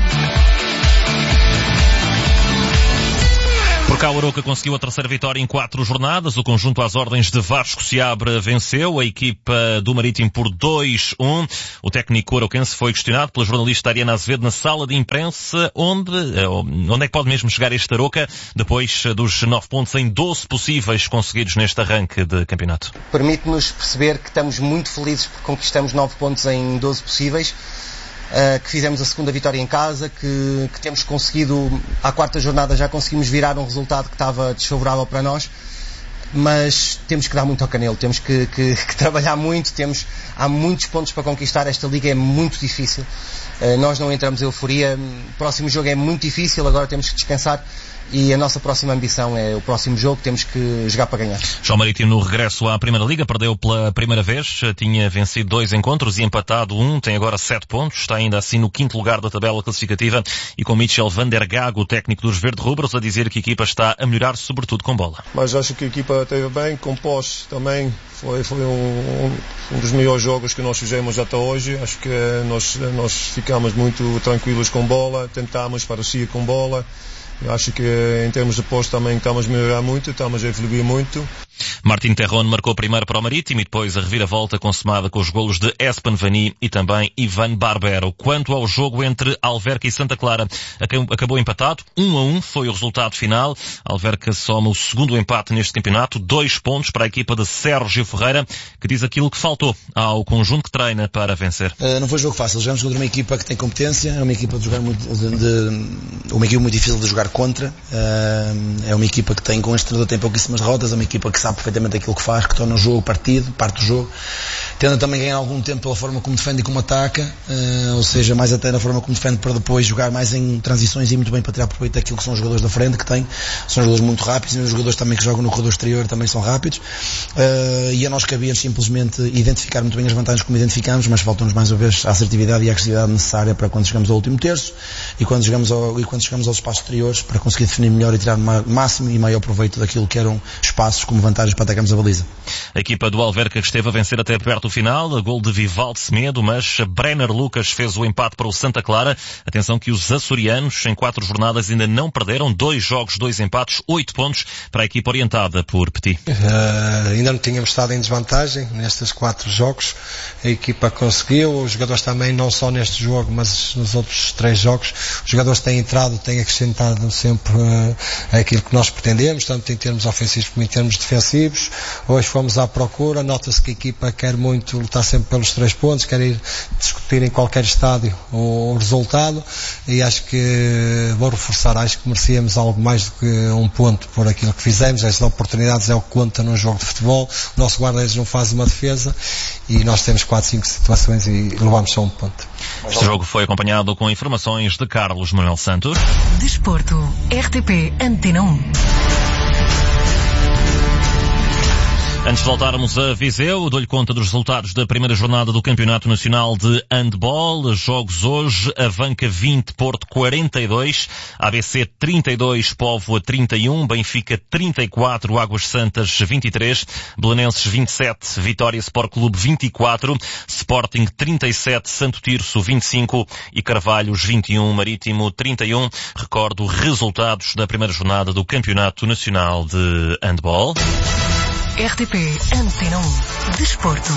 Speaker 5: Por cá, o Arouca conseguiu a terceira vitória em 4 jornadas. O conjunto às ordens de Vasco Seabra venceu a equipa do Marítimo por 2-1. O técnico arauquense foi questionado pela jornalista Ariana Azevedo na sala de imprensa onde é que pode mesmo chegar este Arouca depois dos 9 pontos em 12 possíveis conseguidos neste arranque de campeonato.
Speaker 16: Permite-nos perceber que estamos muito felizes porque conquistamos 9 pontos em 12 possíveis. Que fizemos a segunda vitória em casa, que temos conseguido, à 4ª jornada já conseguimos virar um resultado que estava desfavorável para nós, mas temos que dar muito ao canelo, temos que trabalhar muito, há muitos pontos para conquistar, esta liga é muito difícil, nós não entramos em euforia, o próximo jogo é muito difícil, agora temos que descansar. E a nossa próxima ambição é o próximo jogo, temos que jogar para ganhar.
Speaker 5: Já o Marítimo no regresso à Primeira Liga, perdeu pela primeira vez, tinha vencido 2 encontros e empatado 1, tem agora 7 pontos, está ainda assim no 5º lugar da tabela classificativa e com Michel van der Gago, o técnico dos verde-rubros, a dizer que a equipa está a melhorar, sobretudo com bola.
Speaker 17: Mas acho que a equipa esteve bem, com posse também, foi um dos melhores jogos que nós fizemos até hoje, acho que nós ficamos muito tranquilos com bola, tentámos parecer com bola. Eu acho que em termos de posse também estamos a melhorar muito, estamos a evoluir muito.
Speaker 5: Martin Terron marcou primeiro para o Marítimo e depois a reviravolta consumada com os golos de Espen Vani e também Ivan Barbero. Quanto ao jogo entre Alverca e Santa Clara, acabou empatado, 1-1 foi o resultado final. Alverca soma o segundo empate neste campeonato, 2 pontos para a equipa de Sérgio Ferreira, que diz aquilo que faltou ao conjunto que treina para vencer.
Speaker 18: Não foi jogo fácil, jogamos contra uma equipa que tem competência, é uma equipa de jogar uma equipa muito difícil de jogar contra, é uma equipa que tem, com este treinador, tem pouquíssimas derrotas, é uma equipa que sabe perfeitamente aquilo que faz, que torna o jogo partido, parte do jogo, tenta também ganhar algum tempo pela forma como defende e como ataca, ou seja, mais até na forma como defende para depois jogar mais em transições e muito bem para tirar proveito daquilo que são os jogadores da frente que tem, são jogadores muito rápidos e os jogadores também que jogam no corredor exterior também são rápidos, e a nós cabia simplesmente identificar muito bem as vantagens como identificamos, mas faltam-nos mais uma vez a assertividade e a agressividade necessária para quando chegamos ao último terço e quando chegamos aos espaços exteriores para conseguir definir melhor e tirar máximo e maior proveito daquilo que eram espaços como vantagens para atacarmos a baliza.
Speaker 5: A equipa do Alverca esteve a vencer até perto do final, a gol de Vivaldo Semedo, mas Brenner Lucas fez o empate para o Santa Clara. Atenção que os açorianos em 4 jornadas ainda não perderam, 2 jogos, 2 empates, 8 pontos para a equipa orientada por Petit.
Speaker 19: Ainda não tínhamos estado em desvantagem nestes 4 jogos, a equipa conseguiu, os jogadores também, não só neste jogo, mas nos outros 3 jogos, os jogadores têm entrado, têm acrescentado sempre aquilo que nós pretendemos, tanto em termos ofensivos como em termos defensivos. Hoje fomos à procura, nota-se que a equipa quer muito lutar sempre pelos 3 pontos, quer ir discutir em qualquer estádio o resultado, e acho que, vou reforçar, acho que merecíamos algo mais do que 1 ponto por aquilo que fizemos. As oportunidades é o que conta num jogo de futebol, o nosso guarda-redes não faz uma defesa e nós temos 4, 5 situações e levamos só 1 ponto.
Speaker 5: Este jogo foi acompanhado com informações de Carlos Manuel Santos.
Speaker 13: Desporto, RTP Antena 1.
Speaker 5: Antes de voltarmos a Viseu, dou-lhe conta dos resultados da primeira jornada do Campeonato Nacional de Handball. Jogos hoje: Avanca 20, Porto 42, ABC 32, Póvoa 31, Benfica 34, Águas Santas 23, Belenenses 27, Vitória Sport Clube 24, Sporting 37, Santo Tirso 25 e Carvalhos 21, Marítimo 31. Recordo resultados da primeira jornada do Campeonato Nacional de Handball.
Speaker 6: RTP Antena 1 Desporto.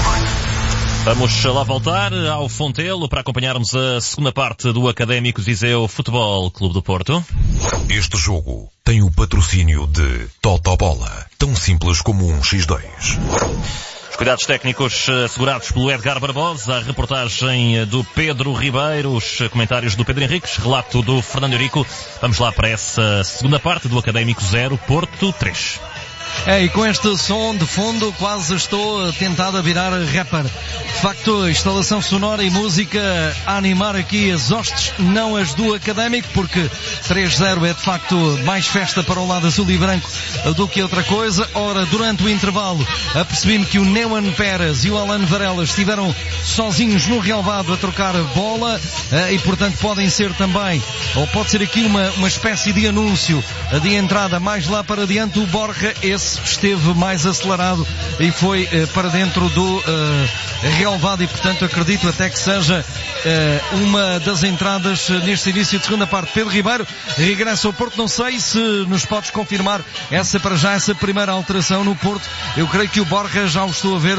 Speaker 5: Vamos lá voltar ao Fontelo para acompanharmos a segunda parte do Académico Viseu Futebol Clube do Porto.
Speaker 4: Este jogo tem o patrocínio de Totobola, tão simples como um X2.
Speaker 5: Os cuidados técnicos assegurados pelo Edgar Barbosa, a reportagem do Pedro Ribeiro, os comentários do Pedro Henriques, relato do Fernando Eurico. Vamos lá para essa segunda parte do Académico 0, Porto 3.
Speaker 2: E com este som de fundo quase estou tentado a virar rapper. De facto, instalação sonora e música a animar aqui as hostes, não as do Académico, porque 3-0 é de facto mais festa para o lado azul e branco do que outra coisa. Ora, durante o intervalo, apercebi-me que o Neumann Pérez e o Alan Varela estiveram sozinhos no relvado a trocar a bola e, portanto, podem ser também, ou pode ser aqui uma espécie de anúncio de entrada mais lá para diante. O Borja, esse esteve mais acelerado e foi para dentro do relvado e, portanto, acredito até que seja uma das entradas neste início de segunda parte. Pedro Ribeiro regressa ao Porto. Não sei se nos podes confirmar essa primeira alteração no Porto. Eu creio que o Borja já o estou a ver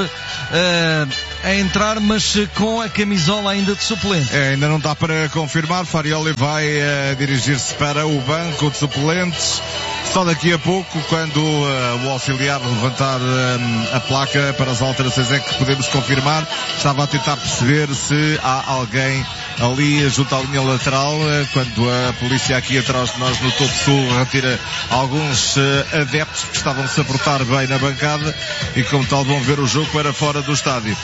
Speaker 2: a entrar, mas com a camisola ainda de suplente.
Speaker 1: Ainda não dá para confirmar. Farioli vai dirigir-se para o banco de suplentes. Só daqui a pouco, quando o auxiliar levantar a placa para as alterações, é que podemos confirmar. Estava a tentar perceber se há alguém ali junto à linha lateral, quando a polícia aqui atrás de nós no Topo Sul retira alguns adeptos que estavam-se a portar bem na bancada e como tal vão ver o jogo para fora do estádio.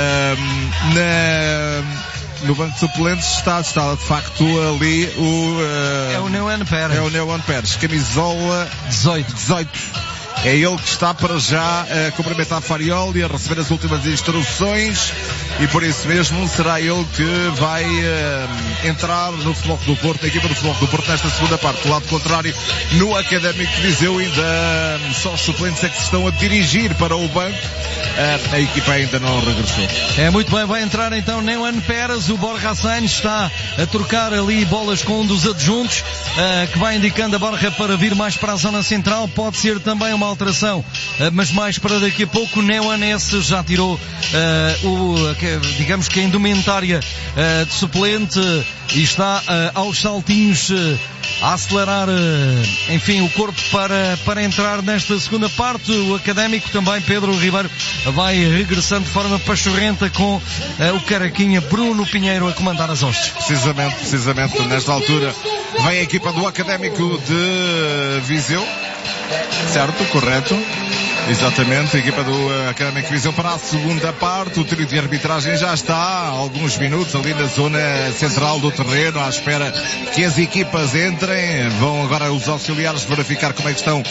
Speaker 1: No banco de suplentes está de facto ali
Speaker 2: é o Neumann Pérez.
Speaker 1: É o Neumann Pérez, camisola 18. É ele que está para já a cumprimentar Farioli, a receber as últimas instruções e por isso mesmo será ele que vai entrar no Futebol do Porto, na equipa do Futebol do Porto nesta segunda parte. Do lado contrário, no Académico de Viseu, ainda só os suplentes é que se estão a dirigir para o banco. A equipa ainda não regressou.
Speaker 2: Muito bem, vai entrar então Neumann Pérez. O Borja Sainz está a trocar ali bolas com um dos adjuntos, que vai indicando a Borja para vir mais para a zona central. Pode ser também uma alteração, mas mais para daqui a pouco. Neumann esse já tirou digamos que a indumentária de suplente e está aos saltinhos a acelerar enfim o corpo para entrar nesta segunda parte. O Académico também, Pedro Ribeiro, vai regressando de forma pachorrenta com o caraquinha Bruno Pinheiro a comandar as hostes.
Speaker 1: Precisamente nesta altura vem a equipa do Académico de Viseu. Certo, correto. Exatamente, a equipa do Académico Viseu para a segunda parte. O trio de arbitragem já está há alguns minutos ali na zona central do terreno, à espera que as equipas entrem. Vão agora os auxiliares verificar como é que estão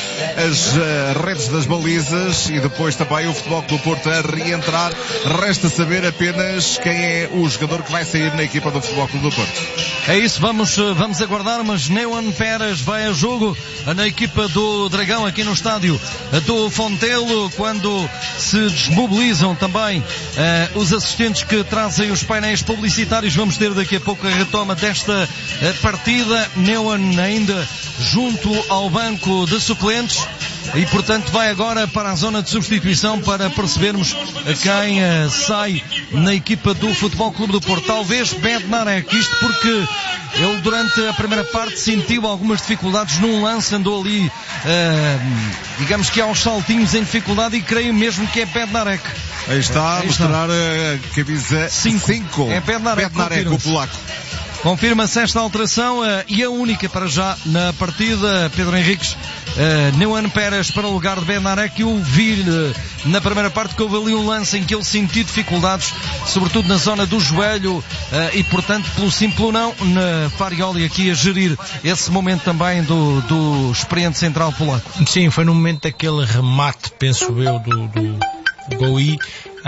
Speaker 1: as redes das balizas e depois também o Futebol do Porto a reentrar. Resta saber apenas quem é o jogador que vai sair na equipa do Futebol do Porto.
Speaker 2: É isso, vamos aguardar, mas Neumann Pérez vai a jogo na equipa do Dragão aqui no estádio do Fontelo, quando se desmobilizam também os assistentes que trazem os painéis publicitários. Vamos ter daqui a pouco a retoma desta partida. Neumann ainda junto ao banco de suplentes e, portanto, vai agora para a zona de substituição para percebermos quem sai na equipa do Futebol Clube do Porto. Talvez Bednarek, isto porque ele durante a primeira parte sentiu algumas dificuldades num lance, andou ali digamos que aos saltinhos em dificuldade, e creio mesmo que é Bednarek.
Speaker 1: Aí está a mostrar a camisa 5.
Speaker 2: É Bednarek,
Speaker 1: o polaco.
Speaker 2: Confirma-se esta alteração e a única para já na partida. Pedro Henriques, Neuan Pérez para o lugar de Bednarek. Eu vi na primeira parte que houve ali um lance em que ele sentiu dificuldades, sobretudo na zona do joelho, e portanto pelo simples não, Farioli aqui a gerir esse momento também do experiente central polaco.
Speaker 3: Sim, foi no momento daquele remate, penso eu, do Goi,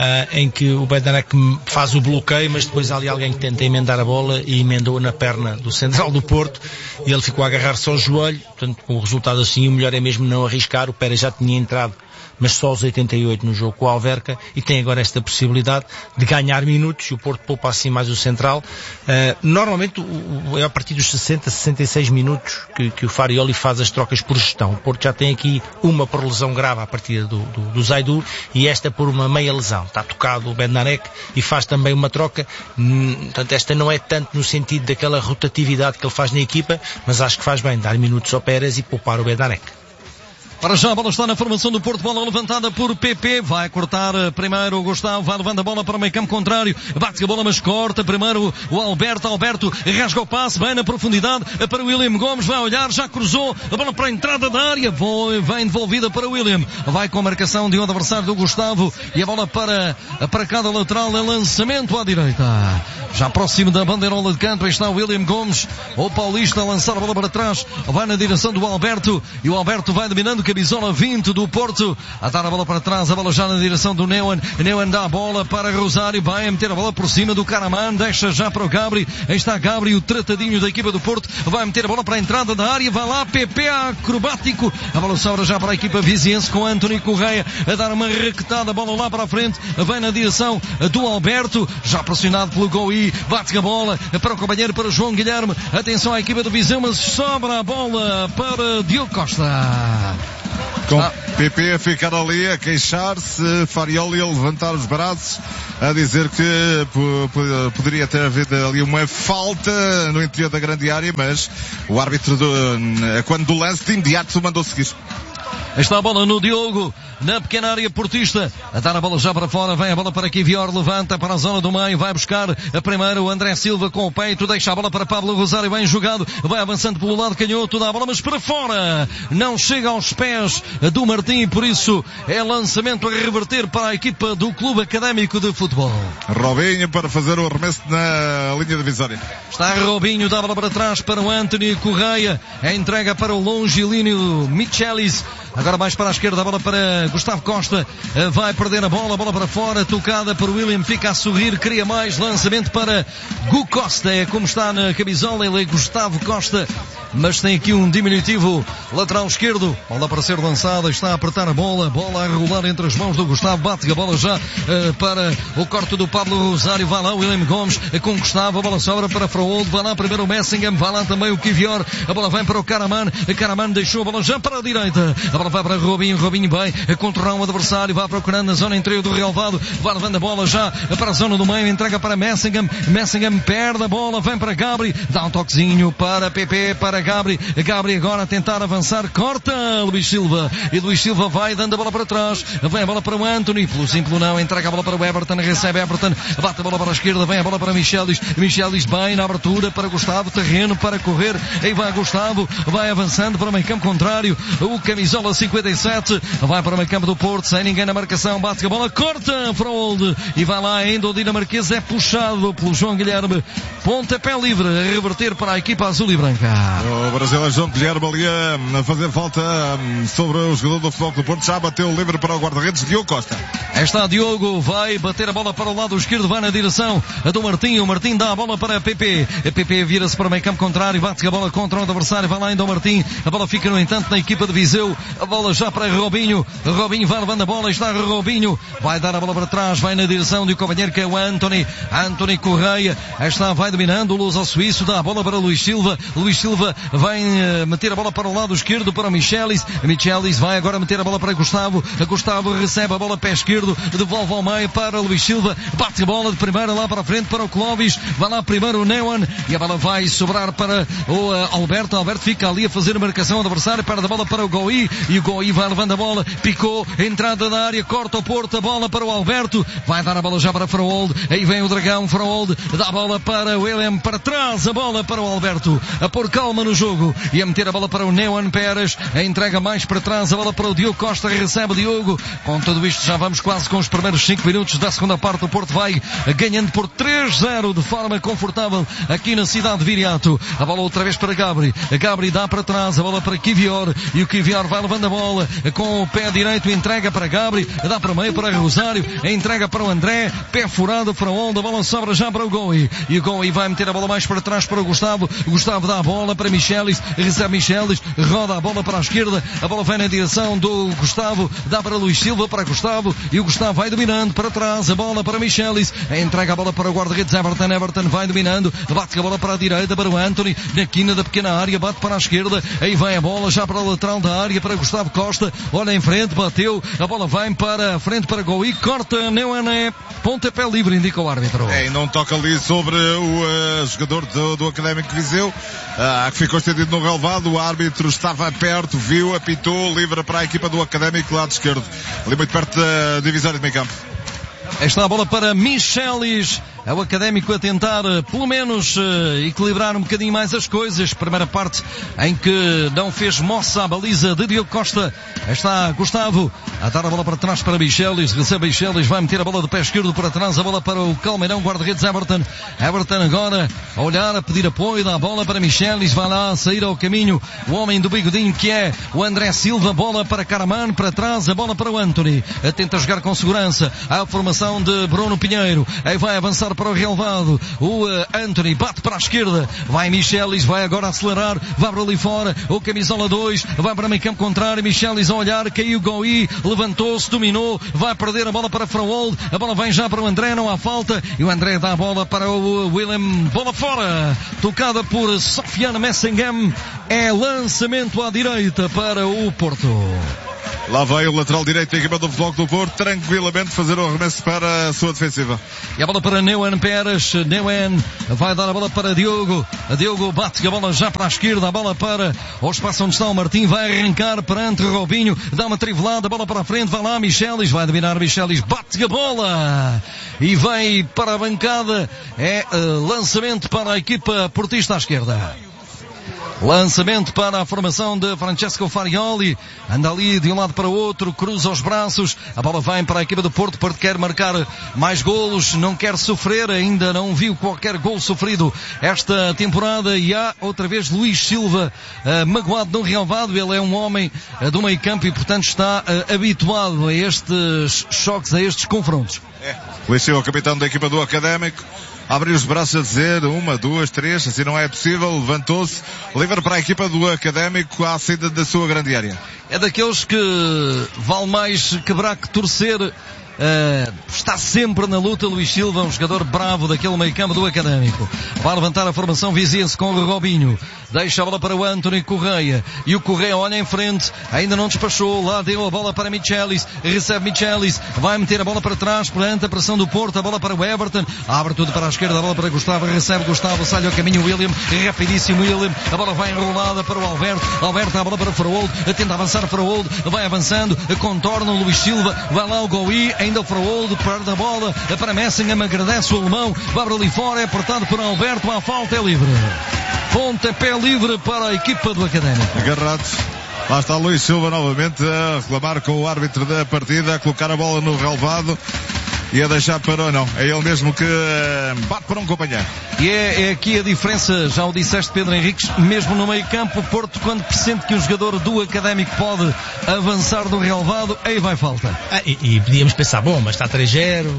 Speaker 3: em que o Bednarek faz o bloqueio, mas depois há ali alguém que tenta emendar a bola e emendou na perna do central do Porto e ele ficou a agarrar-se ao joelho. Portanto, com o resultado assim, o melhor é mesmo não arriscar. O Pérez já tinha entrado, mas só aos 88 no jogo com o Alverca, e tem agora esta possibilidade de ganhar minutos, e o Porto poupa assim mais o central. Normalmente é a partir dos 60, 66 minutos que o Farioli faz as trocas por gestão. O Porto já tem aqui uma por lesão grave a partir do Zaidu, e esta por uma meia lesão. Está tocado o Bednarek e faz também uma troca. Portanto, esta não é tanto no sentido daquela rotatividade que ele faz na equipa, mas acho que faz bem dar minutos ao Pérez e poupar o Bednarek.
Speaker 2: Para já a bola está na formação do Porto, bola levantada por PP, vai cortar primeiro o Gustavo, vai levando a bola para o meio campo contrário, bate a bola mas corta primeiro o Alberto rasga o passe, vai na profundidade para o William Gomes, vai olhar, já cruzou a bola para a entrada da área, vem devolvida para o William, vai com a marcação de um adversário do Gustavo e a bola para cada lateral, é lançamento à direita, já próximo da bandeirola de canto, aí está o William Gomes, o paulista a lançar a bola para trás, vai na direção do Alberto e o Alberto vai dominando, camisola 20 do Porto, a dar a bola para trás, a bola já na direção do Neuan dá a bola para Rosário, vai meter a bola por cima do Karaman, deixa já para o Gabri, aí está Gabri, o tratadinho da equipa do Porto, vai meter a bola para a entrada da área, vai lá, PP acrobático, a bola sobra já para a equipa viziense com Anthony Correia, a dar uma raquetada, a bola lá para a frente, vai na direção do Alberto, já pressionado pelo Goi, bate a bola para o companheiro, para o João Guilherme, atenção à equipa do Viseu, mas sobra a bola para Diogo Costa.
Speaker 1: Com PP a ficar ali a queixar-se, Farioli a levantar os braços, a dizer que poderia ter havido ali uma falta no interior da grande área, mas o árbitro, quando do lance, de imediato mandou seguir.
Speaker 2: Está a bola no Diogo, na pequena área portista, a dar a bola já para fora, vem a bola para Kivior, levanta para a zona do meio, vai buscar a primeira o André Silva com o peito, deixa a bola para Pablo Rosário, bem jogado, vai avançando pelo lado canhoto, dá a bola mas para fora, não chega aos pés do Martim, por isso é lançamento a reverter para a equipa do Clube Académico de Futebol.
Speaker 1: Robinho para fazer o arremesso na linha divisória.
Speaker 2: Está Robinho, dá a bola para trás para o Anthony Correia, a entrega para o longilíneo Michelis, agora mais para a esquerda, a bola para Gustavo Costa, vai perder a bola para fora, tocada para o William, fica a sorrir, cria mais, lançamento para Gu Costa, é como está na camisola, ele é Gustavo Costa, mas tem aqui um diminutivo lateral esquerdo, bola para ser lançada, está a apertar a bola a rolar entre as mãos do Gustavo, bate a bola já para o corte do Pablo Rosário, vai lá o William Gomes com o Gustavo, a bola sobra para Fraold, vai lá primeiro o Messingham, vai lá também o Kivior, a bola vem para o Karaman deixou a bola já para a direita, a bola vai para Robinho vai a controlar um adversário, vai procurando na zona interior do relvado, vai levando a bola já para a zona do meio, entrega para Messingham perde a bola, vem para Gabri, dá um toquezinho para PP, para Gabri agora a tentar avançar, corta Luís Silva, e Luís Silva vai dando a bola para trás, vem a bola para o Anthony, pelo simples não, entrega a bola para o Everton, recebe Everton, bate a bola para a esquerda, vem a bola para Michelis bem na abertura para Gustavo, terreno para correr, aí vai Gustavo, vai avançando para o meio campo contrário, o camisola 57, vai para o meio campo do Porto, sem ninguém na marcação, bate a bola, corta Fraold, e vai lá ainda o dinamarquês, é puxado pelo João Guilherme, pontapé livre, a reverter para a equipa azul e branca.
Speaker 1: O brasileiro João Guilherme ali a fazer falta sobre o jogador do Futebol do Porto, já bateu livre para o guarda-redes Diogo Costa.
Speaker 2: Está Diogo, vai bater a bola para o lado esquerdo, vai na direção do Martim, o Martim dá a bola para PP, a PP vira-se para o meio campo contrário, bate a bola contra o adversário, vai lá ainda o Martim, a bola fica no entanto na equipa de Viseu, a bola já para Robinho vai levando a bola, está Robinho, vai dar a bola para trás, vai na direção do companheiro que é o Anthony Correia, está, vai dominando o luso ao suíço, dá a bola para Luís Silva vai meter a bola para o lado esquerdo para o Michelis. Michelis vai agora meter a bola para Gustavo. Gustavo recebe a bola pé esquerdo, devolve ao meio para Luís Silva, bate a bola de primeira lá para a frente para o Clóvis, vai lá primeiro o Neumann e a bola vai sobrar para o Alberto. Alberto fica ali a fazer a marcação adversária, perde a bola para o Goi e o Goi vai levando a bola, picou, entrada da área, corta o Porto, a bola para o Alberto, vai dar a bola já para Frohold, aí vem o Dragão, Frohold dá a bola para o William, para trás a bola para o Alberto, a pôr calma no jogo e a meter a bola para o Neumann Pérez, a entrega mais para trás, a bola para o Diogo Costa, recebe o Diogo. Com tudo isto já vamos quase com os primeiros 5 minutos da segunda parte. O Porto vai ganhando por 3-0 de forma confortável aqui na cidade de Viriato. A bola outra vez para Gabri, Gabri dá para trás, a bola para Kivior e o Kivior vai levando a bola com o pé direito, entrega para Gabri, dá para o meio para Rosário, entrega para o André, pé furado para onde a bola sobra já para o Goi e o Goi vai meter a bola mais para trás para o Gustavo. O Gustavo dá a bola para Michelis, recebe Michelis, roda a bola para a esquerda, a bola vai na direção do Gustavo, dá para Luís Silva, para Gustavo e o Gustavo vai dominando para trás, a bola para Michelis, entrega a bola para o guarda-redes Everton, Everton vai dominando, bate a bola para a direita para o Anthony, na quina da pequena área, bate para a esquerda, aí vai a bola já para a lateral da área para Gustavo Costa, olha em frente, bateu, a bola vai para a frente para Goi, corta, Neumann, pontapé livre, indica o árbitro.
Speaker 1: E não toca ali sobre o jogador do Académico Viseu, que ficou estendido no relevado, o árbitro estava perto, viu, apitou, livre para a equipa do Académico lado esquerdo, ali muito perto da divisória de meio campo.
Speaker 2: Esta a bola para Michelis. É o Académico a tentar, pelo menos, equilibrar um bocadinho mais as coisas. Primeira parte em que não fez moça a baliza de Diogo Costa. Está Gustavo a dar a bola para trás para Michelis. Recebe Michelis, vai meter a bola do pé esquerdo para trás. A bola para o Calmeirão, guarda-redes Everton. Everton agora a olhar, a pedir apoio. Dá a bola para Michelis. Vai lá sair ao caminho o homem do bigodinho que é o André Silva. Bola para Caraman, para trás. A bola para o Anthony. Tenta jogar com segurança. A formação de Bruno Pinheiro. Aí vai avançar para o relevado. O Anthony bate para a esquerda. Vai Michelis, vai agora acelerar. Vai para ali fora. O camisola 2. Vai para meio campo contrário. Michelis a olhar. Caiu Goi. Levantou-se, dominou. Vai perder a bola para Frohold. A bola vem já para o André. Não há falta. E o André dá a bola para o William. Bola fora. Tocada por Sofiane Messingham. É lançamento à direita para o Porto.
Speaker 1: Lá vai o lateral direito da equipa do Futebol do Porto, tranquilamente fazer o arremesso para a sua defensiva.
Speaker 2: E a bola para Neumann Pérez. Neumann vai dar a bola para Diogo. Diogo bate a bola já para a esquerda. A bola para o espaço onde está o Martim. Vai arrancar perante o Robinho. Dá uma trivelada. A bola para a frente. Vai lá Michelis. Vai dominar Michelis. Bate a bola. E vai para a bancada. É lançamento para a equipa portista à esquerda. Lançamento para a formação de Francesco Farioli. Anda ali de um lado para o outro, cruza os braços. A bola vem para a equipa do Porto. Porto quer marcar mais golos, não quer sofrer. Ainda não viu qualquer gol sofrido esta temporada. E há outra vez Luís Silva magoado no relvado. Ele é um homem do meio campo e portanto está habituado a estes choques, a estes confrontos.
Speaker 1: Luís Silva, capitão da equipa do Académico, abriu os braços a dizer 1, 2, 3, assim não é possível, levantou-se, livre para a equipa do Académico à saída da sua grande área.
Speaker 2: É daqueles que vale mais quebrar que torcer. Está sempre na luta Luís Silva, um jogador bravo daquele meio campo do Académico. Vai levantar a formação viziense com o Robinho. Deixa a bola para o Anthony Correia. E o Correia olha em frente. Ainda não despachou. Lá deu a bola para Michelis. Recebe Michelis. Vai meter a bola para trás perante a pressão do Porto. A bola para o Everton. Abre tudo para a esquerda. A bola para Gustavo. Recebe Gustavo. Sai ao caminho William. Rapidíssimo William. A bola vai enrolada para o Alberto. Alberto a bola para Frohold. Tenta avançar Frohold. Vai avançando. Contorna o Luís Silva. Vai lá o Goi. Ainda o Frohold. Perde a bola para Messingham. Agradece o alemão. Vai para ali fora. É apertado por Alberto. A falta é livre. Pontapé livre para a equipa do Académico.
Speaker 1: Agarrado. Lá está Luís Silva novamente a reclamar com o árbitro da partida, a colocar a bola no relvado e a deixar para não. É ele mesmo que bate para um companheiro.
Speaker 2: E é aqui a diferença, já o disseste Pedro Henriques, mesmo no meio campo, o Porto quando pressente que um jogador do Académico pode avançar do relvado, aí vai falta.
Speaker 3: E podíamos pensar, bom, mas está 3-0...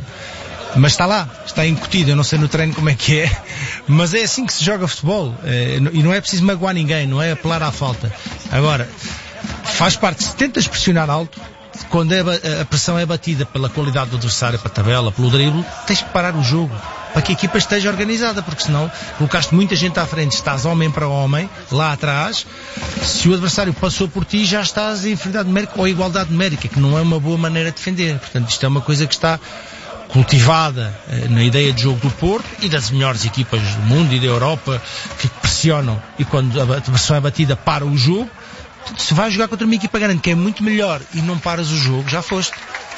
Speaker 3: Mas está lá, está incutido, eu não sei no treino como é que é, mas é assim que se joga futebol, e não é preciso magoar ninguém, não é apelar à falta. Agora, faz parte, se tentas pressionar alto, quando a pressão é batida pela qualidade do adversário, para a tabela, pelo drible, tens que parar o jogo para que a equipa esteja organizada, porque senão colocaste muita gente à frente, estás homem para homem, lá atrás, se o adversário passou por ti, já estás em inferioridade numérica ou igualdade numérica, que não é uma boa maneira de defender. Portanto, isto é uma coisa que está cultivada na ideia de jogo do Porto e das melhores equipas do mundo e da Europa, que pressionam, e quando a pressão é batida, para o jogo. Se vais jogar contra uma equipa grande que é muito melhor e não paras o jogo, já foste.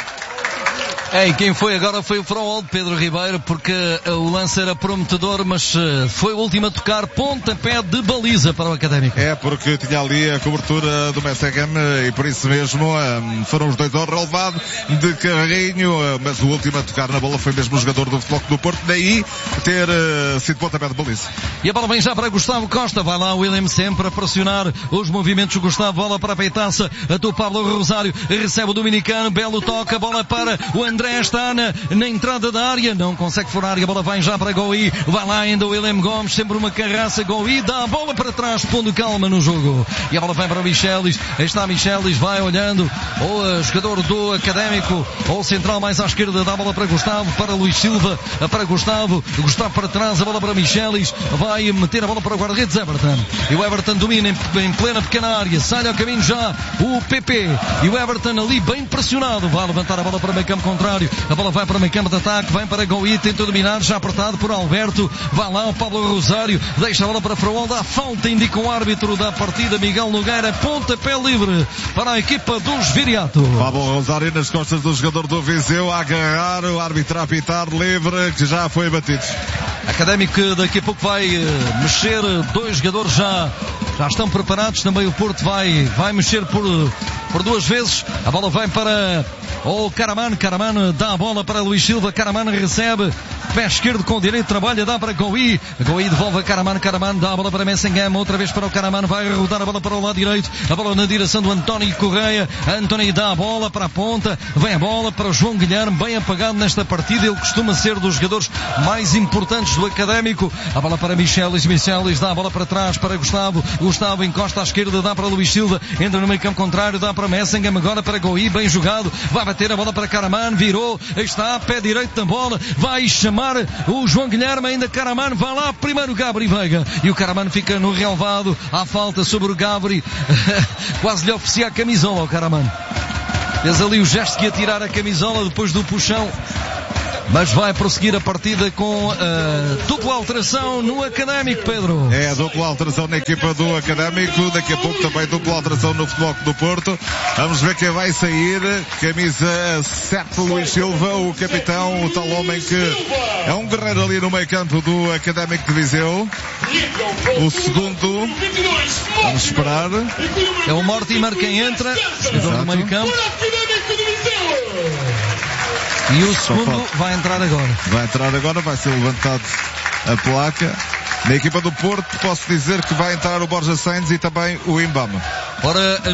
Speaker 2: E quem foi agora foi o Frollo, Pedro Ribeiro, porque o lance era prometedor, mas foi o último a tocar, pontapé de baliza para o Académico.
Speaker 1: É, porque tinha ali a cobertura do Messegem e por isso mesmo foram os dois ao relevado de carrinho, mas o último a tocar na bola foi mesmo o jogador do Futebol Clube do Porto, daí ter sido pontapé de baliza.
Speaker 2: E a bola vem já para Gustavo Costa, vai lá o William sempre a pressionar os movimentos, Gustavo, bola para a peitaça, atua Pablo Rosário, recebe o dominicano, belo toque, a bola para o André, está na entrada da área, não consegue furar, e a bola vai já para Gouí, vai lá ainda o William Gomes, sempre uma carraça, Gouí dá a bola para trás, pondo calma no jogo, e a bola vai para o Michelis, está Michelis, vai olhando, o jogador do Académico, ou central mais à esquerda, dá a bola para Gustavo, para Luís Silva, para Gustavo para trás, a bola para Michelis, vai meter a bola para o guarda-redes Everton, e o Everton domina em plena pequena área, sai ao caminho já o PP, e o Everton ali bem pressionado, vai levantar a bola para o meio campo contrário, a bola vai para o meio campo de ataque, vem para Gouí, tenta dominar, já apertado por Alberto, vai lá o Pablo Rosário, deixa a bola para Frollo, dá falta, indica o árbitro da partida, Miguel Nogueira, pontapé livre para a equipa dos Viriato.
Speaker 1: Pablo Rosário nas costas do jogador do Viseu, a agarrar, o árbitro a apitar livre, que já foi batido.
Speaker 2: Académico daqui a pouco vai mexer, dois jogadores já estão preparados, também o Porto vai mexer por duas vezes, a bola vai para o Caraman dá a bola para Luís Silva, Caraman recebe, pé esquerdo com o direito, trabalha, dá para Gouí devolve a Caraman dá a bola para Messengam, outra vez para o Caraman, vai rodar a bola para o lado direito, a bola na direção do António Correia, António dá a bola para a ponta, vem a bola para o João Guilherme, bem apagado nesta partida, ele costuma ser dos jogadores mais importantes do Académico, a bola para Michelis dá a bola para trás para Gustavo encosta à esquerda, dá para Luís Silva, entra no meio campo contrário, dá para Messengam, agora para Gouí, bem jogado, vai bater a bola para Caraman, virou, está, pé direito da bola, vai chamar o João Guilherme, ainda Caraman, vai lá, primeiro Gabri Veiga, e o Caraman fica no relevado, há falta sobre o Gabri, quase lhe oferecia a camisola ao Caraman, fez ali o gesto que ia tirar a camisola depois do puxão, mas vai prosseguir a partida com dupla alteração no Académico, Pedro.
Speaker 1: É, dupla alteração na equipa do Académico, daqui a pouco também dupla alteração no Futebol do Porto. Vamos ver quem vai sair. Camisa 7, Luís Silva, o capitão, o tal homem que é um guerreiro ali no meio campo do Académico de Viseu. O segundo, vamos esperar.
Speaker 2: É o Mortimer quem entra, jogador do meio campo. E o segundo vai entrar agora. Vai ser levantado a placa. Na equipa do Porto posso dizer que vai entrar o Borja Sainz e também o Imbama. Ora,